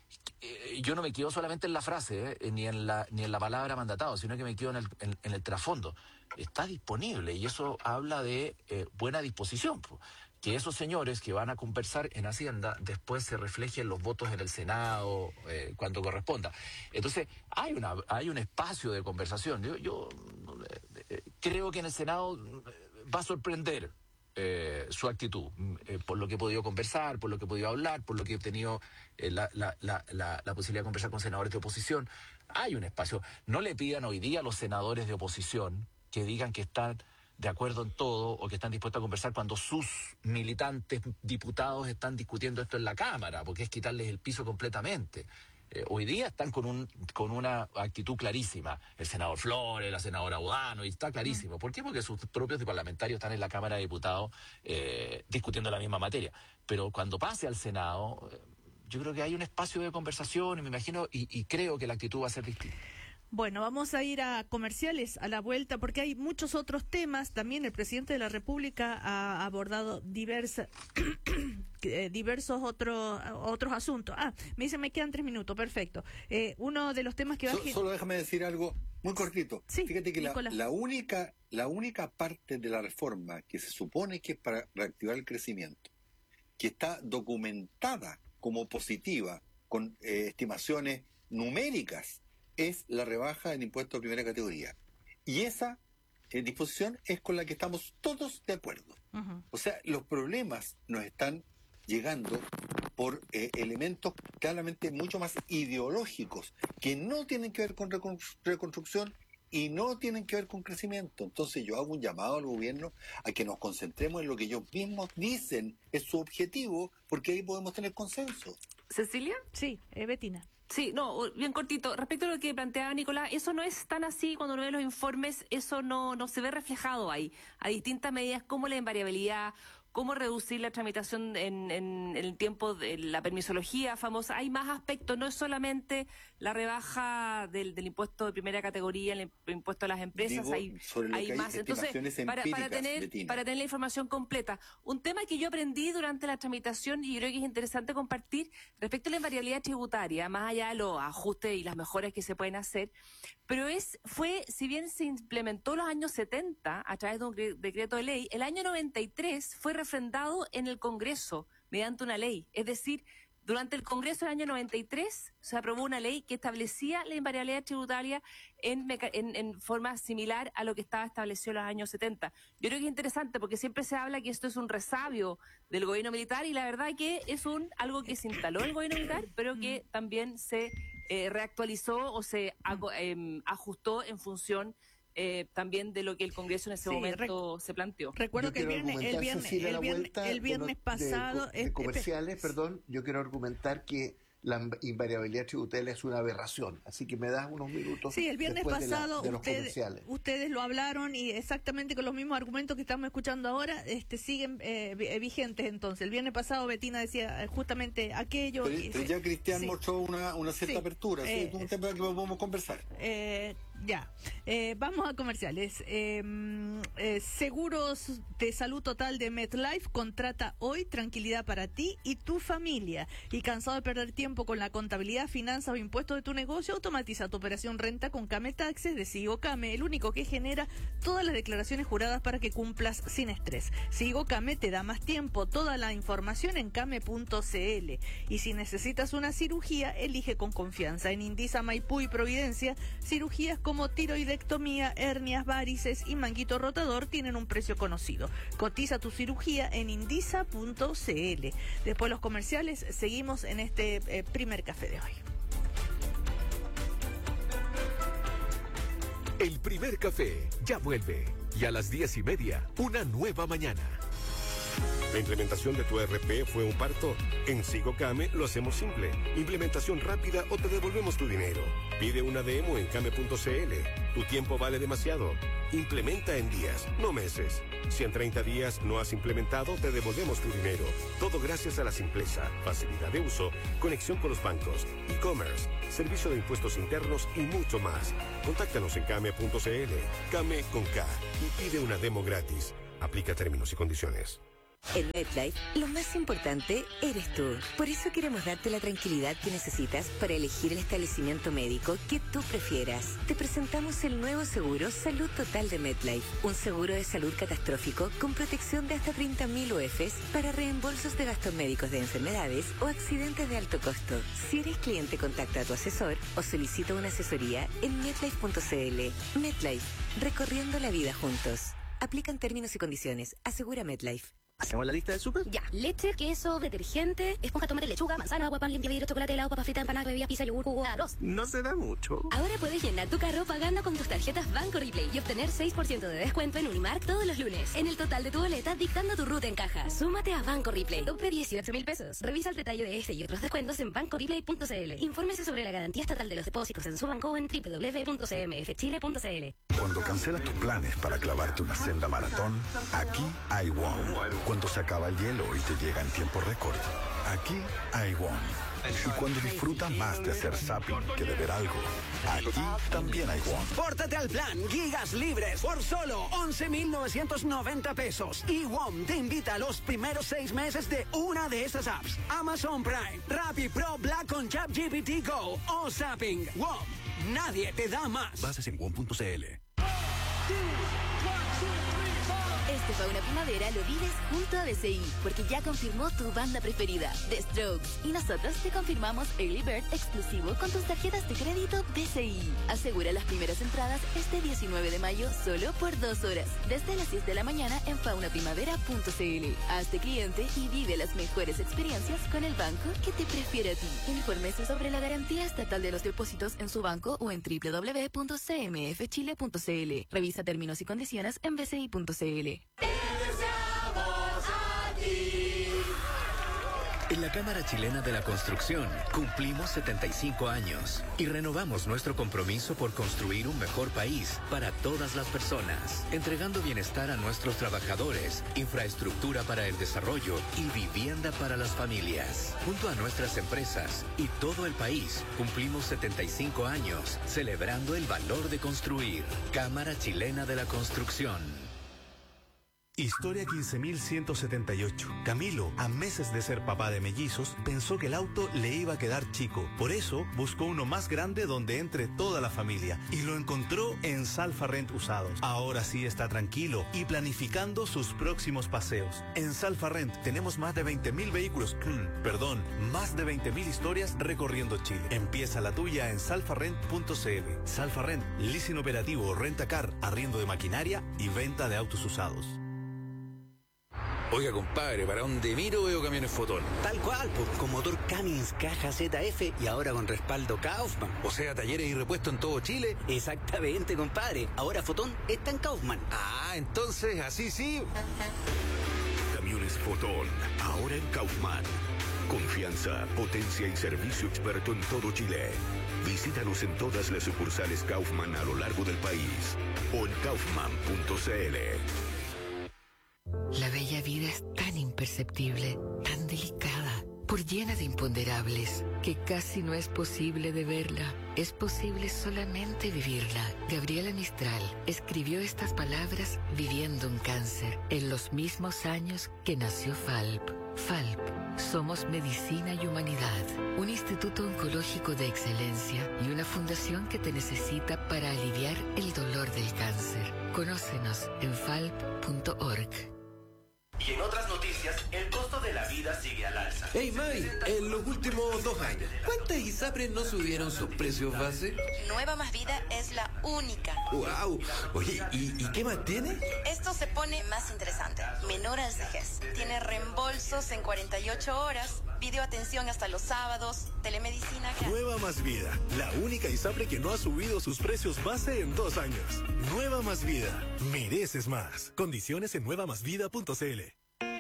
Yo no me quedo solamente en la frase, eh, ni en la ni en la palabra mandatado, sino que me quedo en el, en, en el trasfondo. Está disponible y eso habla de eh, buena disposición. Pues. Que esos señores que van a conversar en Hacienda después se reflejen los votos en el Senado eh, cuando corresponda. Entonces, hay una hay un espacio de conversación. Yo, yo eh, creo que en el Senado va a sorprender Eh, su actitud, eh, por lo que he podido conversar, por lo que he podido hablar, por lo que he tenido eh, la, la, la, la, la posibilidad de conversar con senadores de oposición. Hay un espacio. No le pidan hoy día a los senadores de oposición que digan que están de acuerdo en todo o que están dispuestos a conversar cuando sus militantes diputados están discutiendo esto en la Cámara, porque es quitarles el piso completamente. Eh, hoy día están con un con una actitud clarísima. El senador Flores, la senadora Udano, y está clarísimo. ¿Por qué? Porque sus propios parlamentarios están en la Cámara de Diputados eh, discutiendo la misma materia. Pero cuando pase al Senado, eh, yo creo que hay un espacio de conversación y me imagino y, y creo que la actitud va a ser distinta. Bueno, vamos a ir a comerciales a la vuelta porque hay muchos otros temas. También el presidente de la República ha abordado diversas, diversos otros otros asuntos. Ah, me dice, me quedan tres minutos, perfecto. Eh, uno de los temas que va so, a... Solo déjame decir algo muy cortito. Sí, fíjate que la, la única la única parte de la reforma que se supone que es para reactivar el crecimiento, que está documentada como positiva, con eh, estimaciones numéricas, es la rebaja del impuesto de primera categoría. Y esa eh, disposición es con la que estamos todos de acuerdo. Uh-huh. O sea, los problemas nos están llegando por eh, elementos claramente mucho más ideológicos, que no tienen que ver con recon- reconstrucción y no tienen que ver con crecimiento. Entonces yo hago un llamado al gobierno a que nos concentremos en lo que ellos mismos dicen es su objetivo, porque ahí podemos tener consenso. ¿Cecilia? Sí, eh, Betina. Sí, no, bien cortito. Respecto a lo que planteaba Nicolás, eso no es tan así cuando uno ve los informes, eso no, no se ve reflejado ahí. A distintas medidas como la invariabilidad, cómo reducir la tramitación en, en, en el tiempo de la permisología famosa. Hay más aspectos, no es solamente la rebaja del, del impuesto de primera categoría, el impuesto a las empresas, Digo, hay, hay hay más. Entonces, para, para, tener, para tener la información completa, un tema que yo aprendí durante la tramitación y creo que es interesante compartir respecto a la invariabilidad tributaria, más allá de los ajustes y las mejoras que se pueden hacer, pero es fue, si bien se implementó en los años setenta a través de un decreto de ley, el año noventa y tres fue refrendado en el Congreso mediante una ley. Es decir, durante el Congreso del año noventa y tres se aprobó una ley que establecía la invariabilidad tributaria en, en, en forma similar a lo que estaba establecido en los años setenta. Yo creo que es interesante porque siempre se habla que esto es un resabio del gobierno militar y la verdad que es un algo que se instaló el gobierno militar, pero que también se eh, reactualizó o se eh, ajustó en función Eh, también de lo que el Congreso en ese sí, momento se planteó. Recuerdo que el viernes, el viernes, el viernes, el viernes de, pasado... De, de, de comerciales, este, perdón, yo quiero argumentar que la invariabilidad tributaria es una aberración, así que me das unos minutos. Sí, el viernes pasado de la, de ustedes, ustedes lo hablaron y exactamente con los mismos argumentos que estamos escuchando ahora este siguen eh, vigentes. Entonces, el viernes pasado Betina decía justamente aquello. Pero, y, pero ya Cristian sí, mostró una, una cierta sí, apertura, eh, es un tema que podemos conversar. Eh, ya, eh, vamos a comerciales. Eh, eh, Seguros de Salud Total de MetLife contrata hoy tranquilidad para ti y tu familia. Y cansado de perder tiempo con la contabilidad, finanzas o impuestos de tu negocio, automatiza tu operación renta con Came Taxes de Sigo Came, el único que genera todas las declaraciones juradas para que cumplas sin estrés. Sigo Came te da más tiempo, toda la información en came punto c l. Y si necesitas una cirugía, elige con confianza. En Indisa, Maipú y Providencia, cirugías con como tiroidectomía, hernias, varices y manguito rotador tienen un precio conocido. Cotiza tu cirugía en indisa punto c l. Después los comerciales, seguimos en este eh, primer café de hoy. El primer café ya vuelve. Y a las diez y media, una nueva mañana. ¿La implementación de tu E R P fue un parto? En Sigocame lo hacemos simple. Implementación rápida o te devolvemos tu dinero. Pide una demo en came punto c l. Tu tiempo vale demasiado. Implementa en días, no meses. Si en treinta días no has implementado, te devolvemos tu dinero. Todo gracias a la simpleza, facilidad de uso, conexión con los bancos, e-commerce, servicio de impuestos internos y mucho más. Contáctanos en came punto c l. Came con K y pide una demo gratis. Aplica términos y condiciones. En MetLife, lo más importante eres tú. Por eso queremos darte la tranquilidad que necesitas para elegir el establecimiento médico que tú prefieras. Te presentamos el nuevo seguro Salud Total de MetLife, un seguro de salud catastrófico con protección de hasta treinta mil U E Fs para reembolsos de gastos médicos de enfermedades o accidentes de alto costo. Si eres cliente, contacta a tu asesor o solicita una asesoría en metlife punto c l. MetLife, recorriendo la vida juntos. Aplican términos y condiciones. Asegura MetLife. ¿Hacemos la lista del súper? Ya. Leche, queso, detergente, esponja, tomate, lechuga, manzana, agua, pan, limpia vidrio, chocolate, helado, papa frita, empanada, bebida, pizza, yogur, jugo, arroz. No se da mucho. Ahora puedes llenar tu carro pagando con tus tarjetas Banco Replay y obtener seis por ciento de descuento en Unimark todos los lunes. En el total de tu boleta, dictando tu ruta en caja. Súmate a Banco Replay. Tope dieciocho mil pesos. Revisa el detalle de este y otros descuentos en banco replay punto c l. Infórmese sobre la garantía estatal de los depósitos en su banco o en doble u doble u doble u punto c m f chile punto c l. Cuando cancelas tus planes para clavarte una senda maratón, aquí hay WOM. Cuando se acaba el hielo y te llega en tiempo récord, aquí hay WOM. Y cuando disfrutas más de hacer zapping que de ver algo, aquí también hay WOM. Pórtate al plan Gigas Libres por solo once mil novecientos noventa pesos. Y WOM te invita a los primeros seis meses de una de estas apps: Amazon Prime, Rappi Pro Black con ChatGPT Go o Zapping. WOM, nadie te da más. Bases en wom punto c l. Este Fauna Primavera lo vives junto a B C I, porque ya confirmó tu banda preferida, The Strokes. Y nosotros te confirmamos Early Bird exclusivo con tus tarjetas de crédito B C I. Asegura las primeras entradas este diecinueve de mayo solo por dos horas, desde las diez de la mañana en fauna primavera punto c l. Hazte cliente y vive las mejores experiencias con el banco que te prefiere a ti. Infórmese sobre la garantía estatal de los depósitos en su banco o en doble u doble u doble u punto c m f chile punto c l. Revisa términos y condiciones en b c i punto c l. En la Cámara Chilena de la Construcción cumplimos setenta y cinco años y renovamos nuestro compromiso por construir un mejor país para todas las personas, entregando bienestar a nuestros trabajadores, infraestructura para el desarrollo y vivienda para las familias. Junto a nuestras empresas y todo el país, cumplimos setenta y cinco años celebrando el valor de construir. Cámara Chilena de la Construcción. Historia quince mil ciento setenta y ocho. Camilo, a meses de ser papá de mellizos, pensó que el auto le iba a quedar chico. Por eso, buscó uno más grande donde entre toda la familia. Y lo encontró en Salfa Rent Usados. Ahora sí está tranquilo y planificando sus próximos paseos. En Salfa Rent tenemos más de veinte mil vehículos, perdón, más de veinte mil historias recorriendo Chile. Empieza la tuya en salfa rent punto c l. Salfa Rent, leasing operativo, renta-car, arriendo de maquinaria y venta de autos usados. Oiga, compadre, ¿para dónde miro veo camiones Fotón? Tal cual, pues, con motor Cummins, caja Z F y ahora con respaldo Kaufman. O sea, talleres y repuestos en todo Chile. Exactamente, compadre. Ahora Fotón está en Kaufman. Ah, entonces, así sí. Camiones Fotón, ahora en Kaufman. Confianza, potencia y servicio experto en todo Chile. Visítanos en todas las sucursales Kaufman a lo largo del país o en kaufman punto c l. La bella vida es tan imperceptible, tan delicada, por llena de imponderables, que casi no es posible de verla. Es posible solamente vivirla. Gabriela Mistral escribió estas palabras viviendo un cáncer, en los mismos años que nació Falp. Falp, somos medicina y humanidad, un instituto oncológico de excelencia y una fundación que te necesita para aliviar el dolor del cáncer. Conócenos en falp punto org. Y en otras noticias, el costo de la vida sigue al alza. Hey, Mari, en los últimos dos años, ¿cuántas ISAPRES no subieron sus precios base? Nueva Más Vida es la única. ¡Wow! Oye, ¿y, y qué más tiene? Esto se pone más interesante. Menor al vejez. Tiene reembolsos en cuarenta y ocho horas, videoatención hasta los sábados, telemedicina... Nueva Más Vida, la única ISAPRE que no ha subido sus precios base en dos años. Nueva Más Vida, mereces más. Condiciones en nueva más vida punto c l.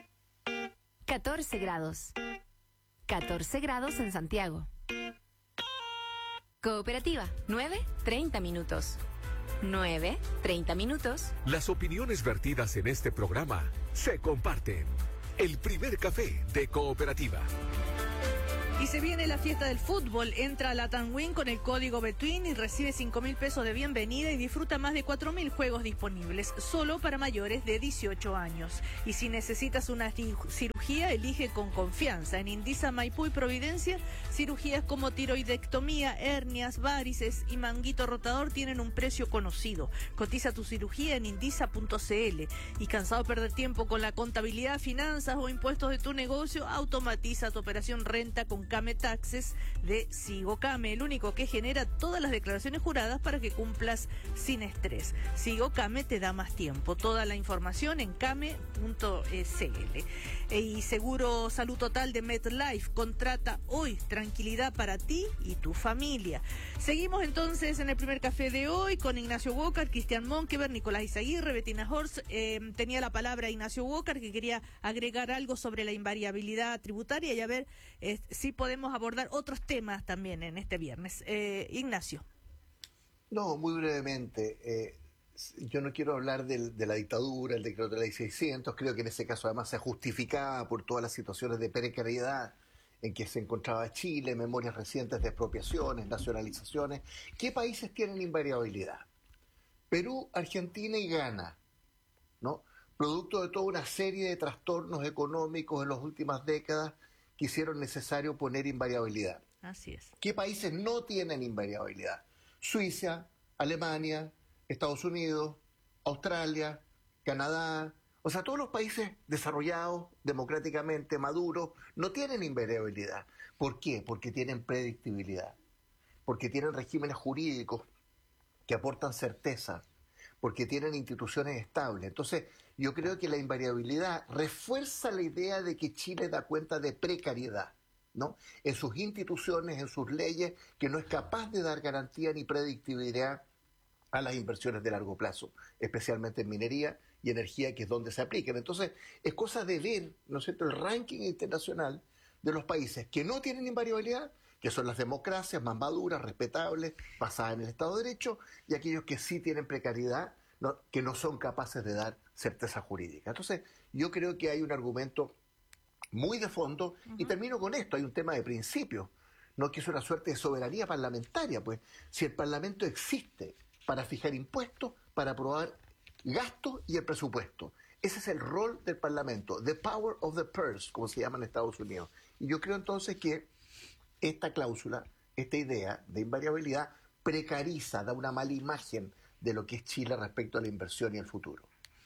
catorce grados. catorce grados en Santiago. Cooperativa, nueve, treinta minutos. nueve, treinta minutos. Las opiniones vertidas en este programa se comparten. El primer café de Cooperativa. Y se viene la fiesta del fútbol. Entra a la Tanwin con el código Betwin y recibe cinco mil pesos de bienvenida y disfruta más de cuatro mil juegos disponibles, solo para mayores de dieciocho años. Y si necesitas una cirugía, elige con confianza. En Indisa, Maipú y Providencia, cirugías como tiroidectomía, hernias, varices y manguito rotador tienen un precio conocido. Cotiza tu cirugía en indisa punto c l. Y cansado de perder tiempo con la contabilidad, finanzas o impuestos de tu negocio, automatiza tu operación renta con Came Taxes de Sigo Came, el único que genera todas las declaraciones juradas para que cumplas sin estrés. Sigo Came te da más tiempo. Toda la información en came punto c l. Y Seguro Salud Total de MetLife, contrata hoy. Tranquilidad para ti y tu familia. Seguimos entonces en el primer café de hoy con Ignacio Walker, Cristian Monkever, Nicolás Izaguirre, Bettina Horst. Eh, tenía la palabra Ignacio Walker, que quería agregar algo sobre la invariabilidad tributaria y a ver eh, si podemos abordar otros temas también en este viernes. Eh, Ignacio. No, muy brevemente. Eh, yo no quiero hablar del, de la dictadura, el decreto de la ley seiscientos. Creo que en ese caso además se justificaba por todas las situaciones de precariedad en que se encontraba Chile, memorias recientes de expropiaciones, nacionalizaciones. ¿Qué países tienen invariabilidad? Perú, Argentina y Ghana, ¿no? Producto de toda una serie de trastornos económicos en las últimas décadas que hicieron necesario poner invariabilidad. Así es. ¿Qué países no tienen invariabilidad? Suiza, Alemania, Estados Unidos, Australia, Canadá. O sea, todos los países desarrollados democráticamente, maduros, no tienen invariabilidad. ¿Por qué? Porque tienen predictibilidad. Porque tienen regímenes jurídicos que aportan certeza. Porque tienen instituciones estables. Entonces, yo creo que la invariabilidad refuerza la idea de que Chile da cuenta de precariedad, ¿no? En sus instituciones, en sus leyes, que no es capaz de dar garantía ni predictibilidad a las inversiones de largo plazo, especialmente en minería y energía, que es donde se aplican. Entonces, es cosa de ver, ¿no es cierto?, el ranking internacional de los países que no tienen invariabilidad, que son las democracias más maduras, respetables, basadas en el Estado de Derecho, y aquellos que sí tienen precariedad, ¿no?, que no son capaces de dar certeza jurídica. Entonces, yo creo que hay un argumento muy de fondo, uh-huh. Y termino con esto, hay un tema de principio, ¿no?, que es una suerte de soberanía parlamentaria. Pues, si el Parlamento existe para fijar impuestos, para aprobar gastos y el presupuesto, ese es el rol del Parlamento, the power of the purse, como se llama en Estados Unidos. Y yo creo entonces que esta cláusula, esta idea de invariabilidad, precariza, da una mala imagen de lo que es Chile respecto a la inversión y el futuro.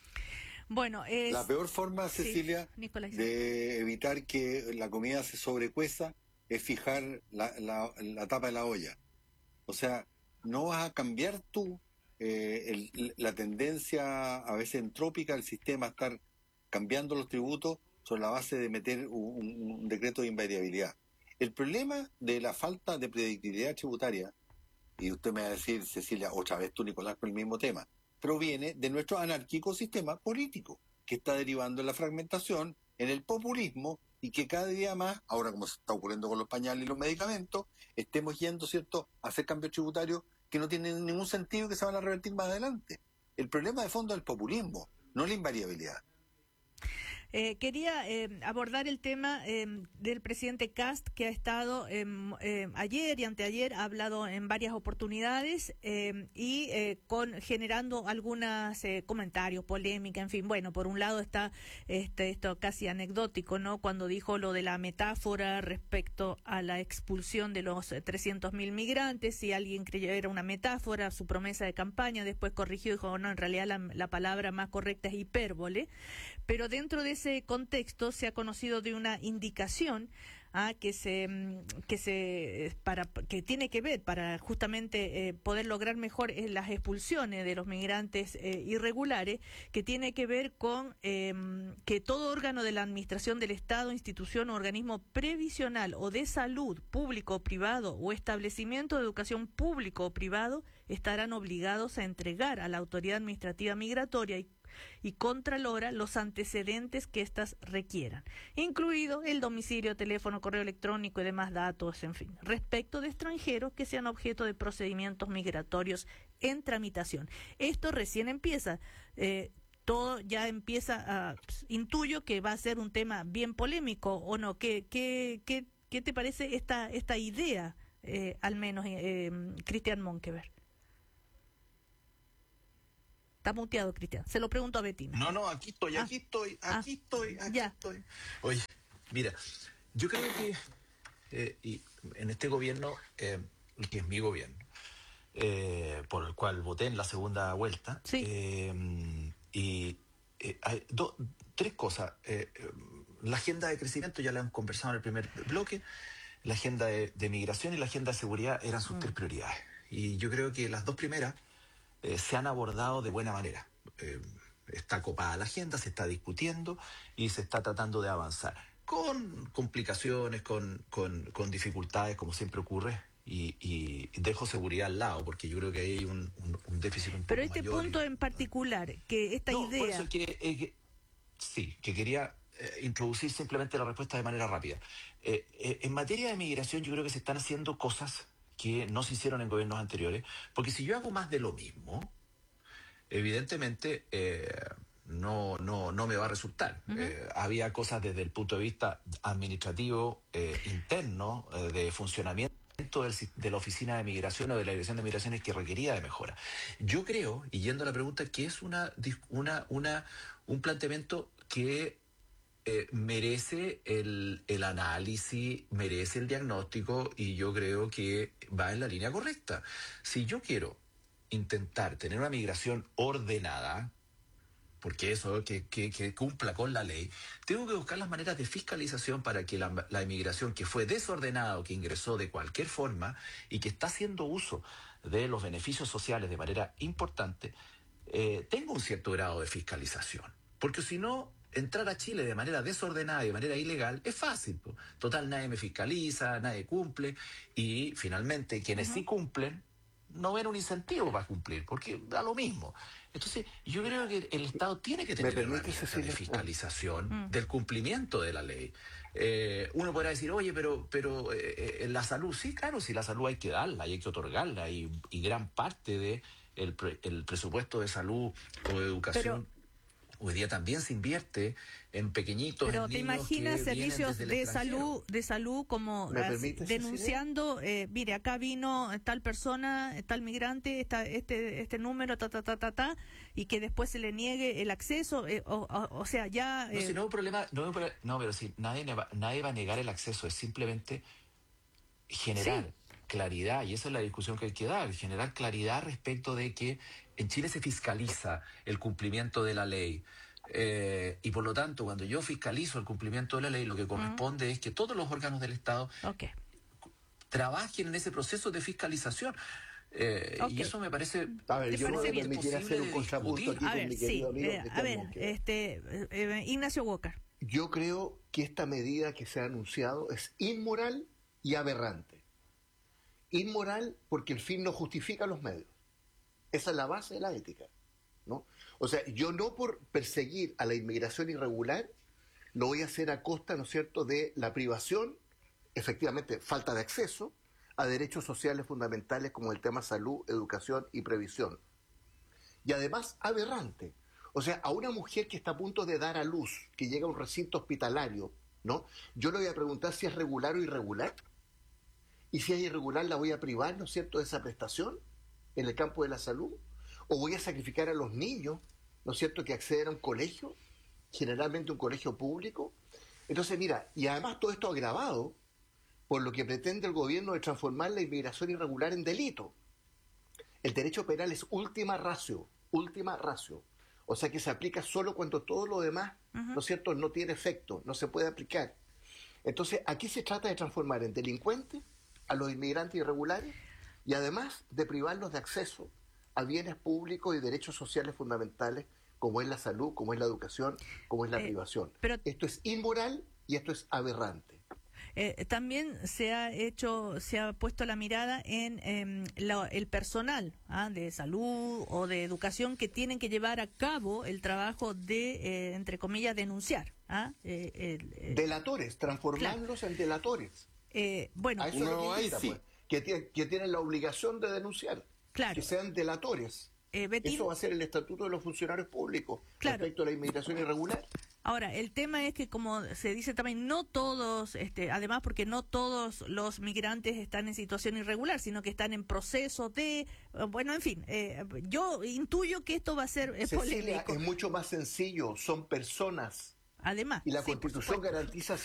Bueno, es... La peor forma, Cecilia, sí, de evitar que la comida se sobrecueza es fijar la, la, la tapa de la olla. O sea, no vas a cambiar tú eh, el, la tendencia a veces entrópica del sistema a estar cambiando los tributos sobre la base de meter un, un decreto de invariabilidad. El problema de la falta de predictibilidad tributaria, y usted me va a decir, Cecilia, otra vez tú, Nicolás, con el mismo tema, proviene de nuestro anárquico sistema político, que está derivando en la fragmentación, en el populismo, y que cada día más, ahora como se está ocurriendo con los pañales y los medicamentos, estemos yendo, ¿cierto?, a hacer cambios tributarios que no tienen ningún sentido y que se van a revertir más adelante. El problema de fondo es el populismo, no la invariabilidad. Eh, quería eh, abordar el tema eh, del presidente Kast, que ha estado eh, eh, ayer y anteayer, ha hablado en varias oportunidades eh, y eh, con generando algunos eh, comentarios, polémica, en fin. Bueno, por un lado está este, esto casi anecdótico, ¿no?, cuando dijo lo de la metáfora respecto a la expulsión de los trescientos mil migrantes. Si alguien creyó era una metáfora, su promesa de campaña, después corrigió y dijo, no, en realidad la, la palabra más correcta es hipérbole. Pero dentro de ese ese contexto se ha conocido de una indicación ah, que se que se para que tiene que ver para justamente eh, poder lograr mejor eh, las expulsiones de los migrantes eh, irregulares, que tiene que ver con eh, que todo órgano de la administración del Estado, institución o organismo previsional o de salud, público o privado, o establecimiento de educación público o privado estarán obligados a entregar a la autoridad administrativa migratoria y y Contralora los antecedentes que éstas requieran, incluido el domicilio, teléfono, correo electrónico y demás datos, en fin, respecto de extranjeros que sean objeto de procedimientos migratorios en tramitación. Esto recién empieza, eh, todo ya empieza a, pues, intuyo que va a ser un tema bien polémico, ¿o no? ¿Qué, qué, qué, qué te parece esta, esta idea, eh, al menos, eh, Cristian Monkeberg? Está muteado, Cristian. Se lo pregunto a Betina. No, no, aquí estoy, aquí ah. estoy, aquí ah. estoy, aquí ya. estoy. Oye, mira, yo creo que eh, y en este gobierno, eh, que es mi gobierno, eh, por el cual voté en la segunda vuelta, sí. eh, y eh, hay do, tres cosas. Eh, la agenda de crecimiento ya la hemos conversado en el primer bloque, la agenda de, de migración y la agenda de seguridad eran sus mm. tres prioridades. Y yo creo que las dos primeras Eh, se han abordado de buena manera. Eh, está copada la agenda, se está discutiendo y se está tratando de avanzar. Con complicaciones, con, con, con dificultades, como siempre ocurre, y, y dejo seguridad al lado, porque yo creo que hay un, un, un déficit un poco Pero este mayor punto y, en particular, que esta no, idea... Por eso que, eh, que, sí, que quería eh, introducir simplemente la respuesta de manera rápida. Eh, eh, en materia de migración yo creo que se están haciendo cosas que no se hicieron en gobiernos anteriores, porque si yo hago más de lo mismo, evidentemente eh, no, no, no me va a resultar. Uh-huh. Eh, había cosas desde el punto de vista administrativo, eh, interno, eh, de funcionamiento del, de la Oficina de Migración o de la Dirección de Migraciones que requería de mejora. Yo creo, y yendo a la pregunta, que es una, una, una, un planteamiento que Eh, merece el, el análisis, merece el diagnóstico, y yo creo que va en la línea correcta. Si yo quiero intentar tener una migración ordenada, porque eso que, que, que cumpla con la ley, tengo que buscar las maneras de fiscalización para que la, la inmigración que fue desordenada o que ingresó de cualquier forma y que está haciendo uso de los beneficios sociales de manera importante, eh, tenga un cierto grado de fiscalización. Porque si no, entrar a Chile de manera desordenada y de manera ilegal es fácil. Po. Total, nadie me fiscaliza, nadie cumple, y finalmente quienes uh-huh. sí cumplen no ven un incentivo para cumplir, porque da lo mismo. Entonces, yo creo que el Estado tiene que tener herramientas de fiscalización uh-huh. del cumplimiento de la ley. Eh, uno podrá decir, oye, pero pero eh, la salud, sí, claro, si la salud hay que darla y hay que otorgarla, y, y gran parte de el, pre, el presupuesto de salud o de educación... Pero... hoy día también se invierte en pequeñitos. Pero en te imaginas servicios de salud, de salud como as, denunciando, eh, mire, acá vino tal persona, tal migrante, esta, este este número, ta ta ta ta ta, y que después se le niegue el acceso, eh, o, o, o sea, ya. Eh... No, si no hay un problema, no, no, pero si nadie va, nadie va a negar el acceso, es simplemente generar sí. claridad, y esa es la discusión que hay que dar, generar claridad respecto de que en Chile se fiscaliza el cumplimiento de la ley, eh, y por lo tanto, cuando yo fiscalizo el cumplimiento de la ley, lo que corresponde uh-huh. es que todos los órganos del Estado okay. trabajen en ese proceso de fiscalización. Eh, okay. Y eso me parece... A ver, yo no me permitiría hacer un contrapunto aquí a con ver, mi querido sí, amigo. Eh, a ver, este, eh, Ignacio Walker. Yo creo que esta medida que se ha anunciado es inmoral y aberrante. Inmoral porque el fin no justifica los medios. Esa es la base de la ética, ¿no? O sea, yo no por perseguir a la inmigración irregular lo voy a hacer a costa, ¿no es cierto?, de la privación, efectivamente, falta de acceso a derechos sociales fundamentales como el tema salud, educación y previsión. Y además, aberrante. O sea, a una mujer que está a punto de dar a luz, que llega a un recinto hospitalario, ¿no? Yo le voy a preguntar si es regular o irregular. Y si es irregular, la voy a privar, ¿no es cierto?, de esa prestación en el campo de la salud, o voy a sacrificar a los niños, ¿no es cierto?, que acceden a un colegio, generalmente un colegio público. Entonces, mira, y además todo esto agravado por lo que pretende el gobierno de transformar la inmigración irregular en delito. El derecho penal es última ratio, última ratio. O sea que se aplica solo cuando todo lo demás, uh-huh. ¿no es cierto?, no tiene efecto, no se puede aplicar. Entonces, aquí se trata de transformar en delincuentes a los inmigrantes irregulares y además de privarlos de acceso a bienes públicos y derechos sociales fundamentales como es la salud, como es la educación, como es la eh, privación. Pero esto es inmoral y esto es aberrante. Eh, también se ha hecho, se ha puesto la mirada en eh, la, el personal ¿ah? de salud o de educación que tienen que llevar a cabo el trabajo de, eh, entre comillas, denunciar. ¿ah? Eh, el, el, delatores, transformarlos claro. en delatores. Eh, bueno, a eso no hay, sí. pues, que, tiene, que tienen la obligación de denunciar, claro. que sean delatores. Eh, Betín, eso va a ser el estatuto de los funcionarios públicos claro. respecto a la inmigración irregular. Ahora, el tema es que, como se dice también, no todos, este, además porque no todos los migrantes están en situación irregular, sino que están en proceso de, bueno, en fin, eh, yo intuyo que esto va a ser eh, Cecilia, polémico. Es mucho más sencillo, son personas. Además. Y la sí, Constitución garantiza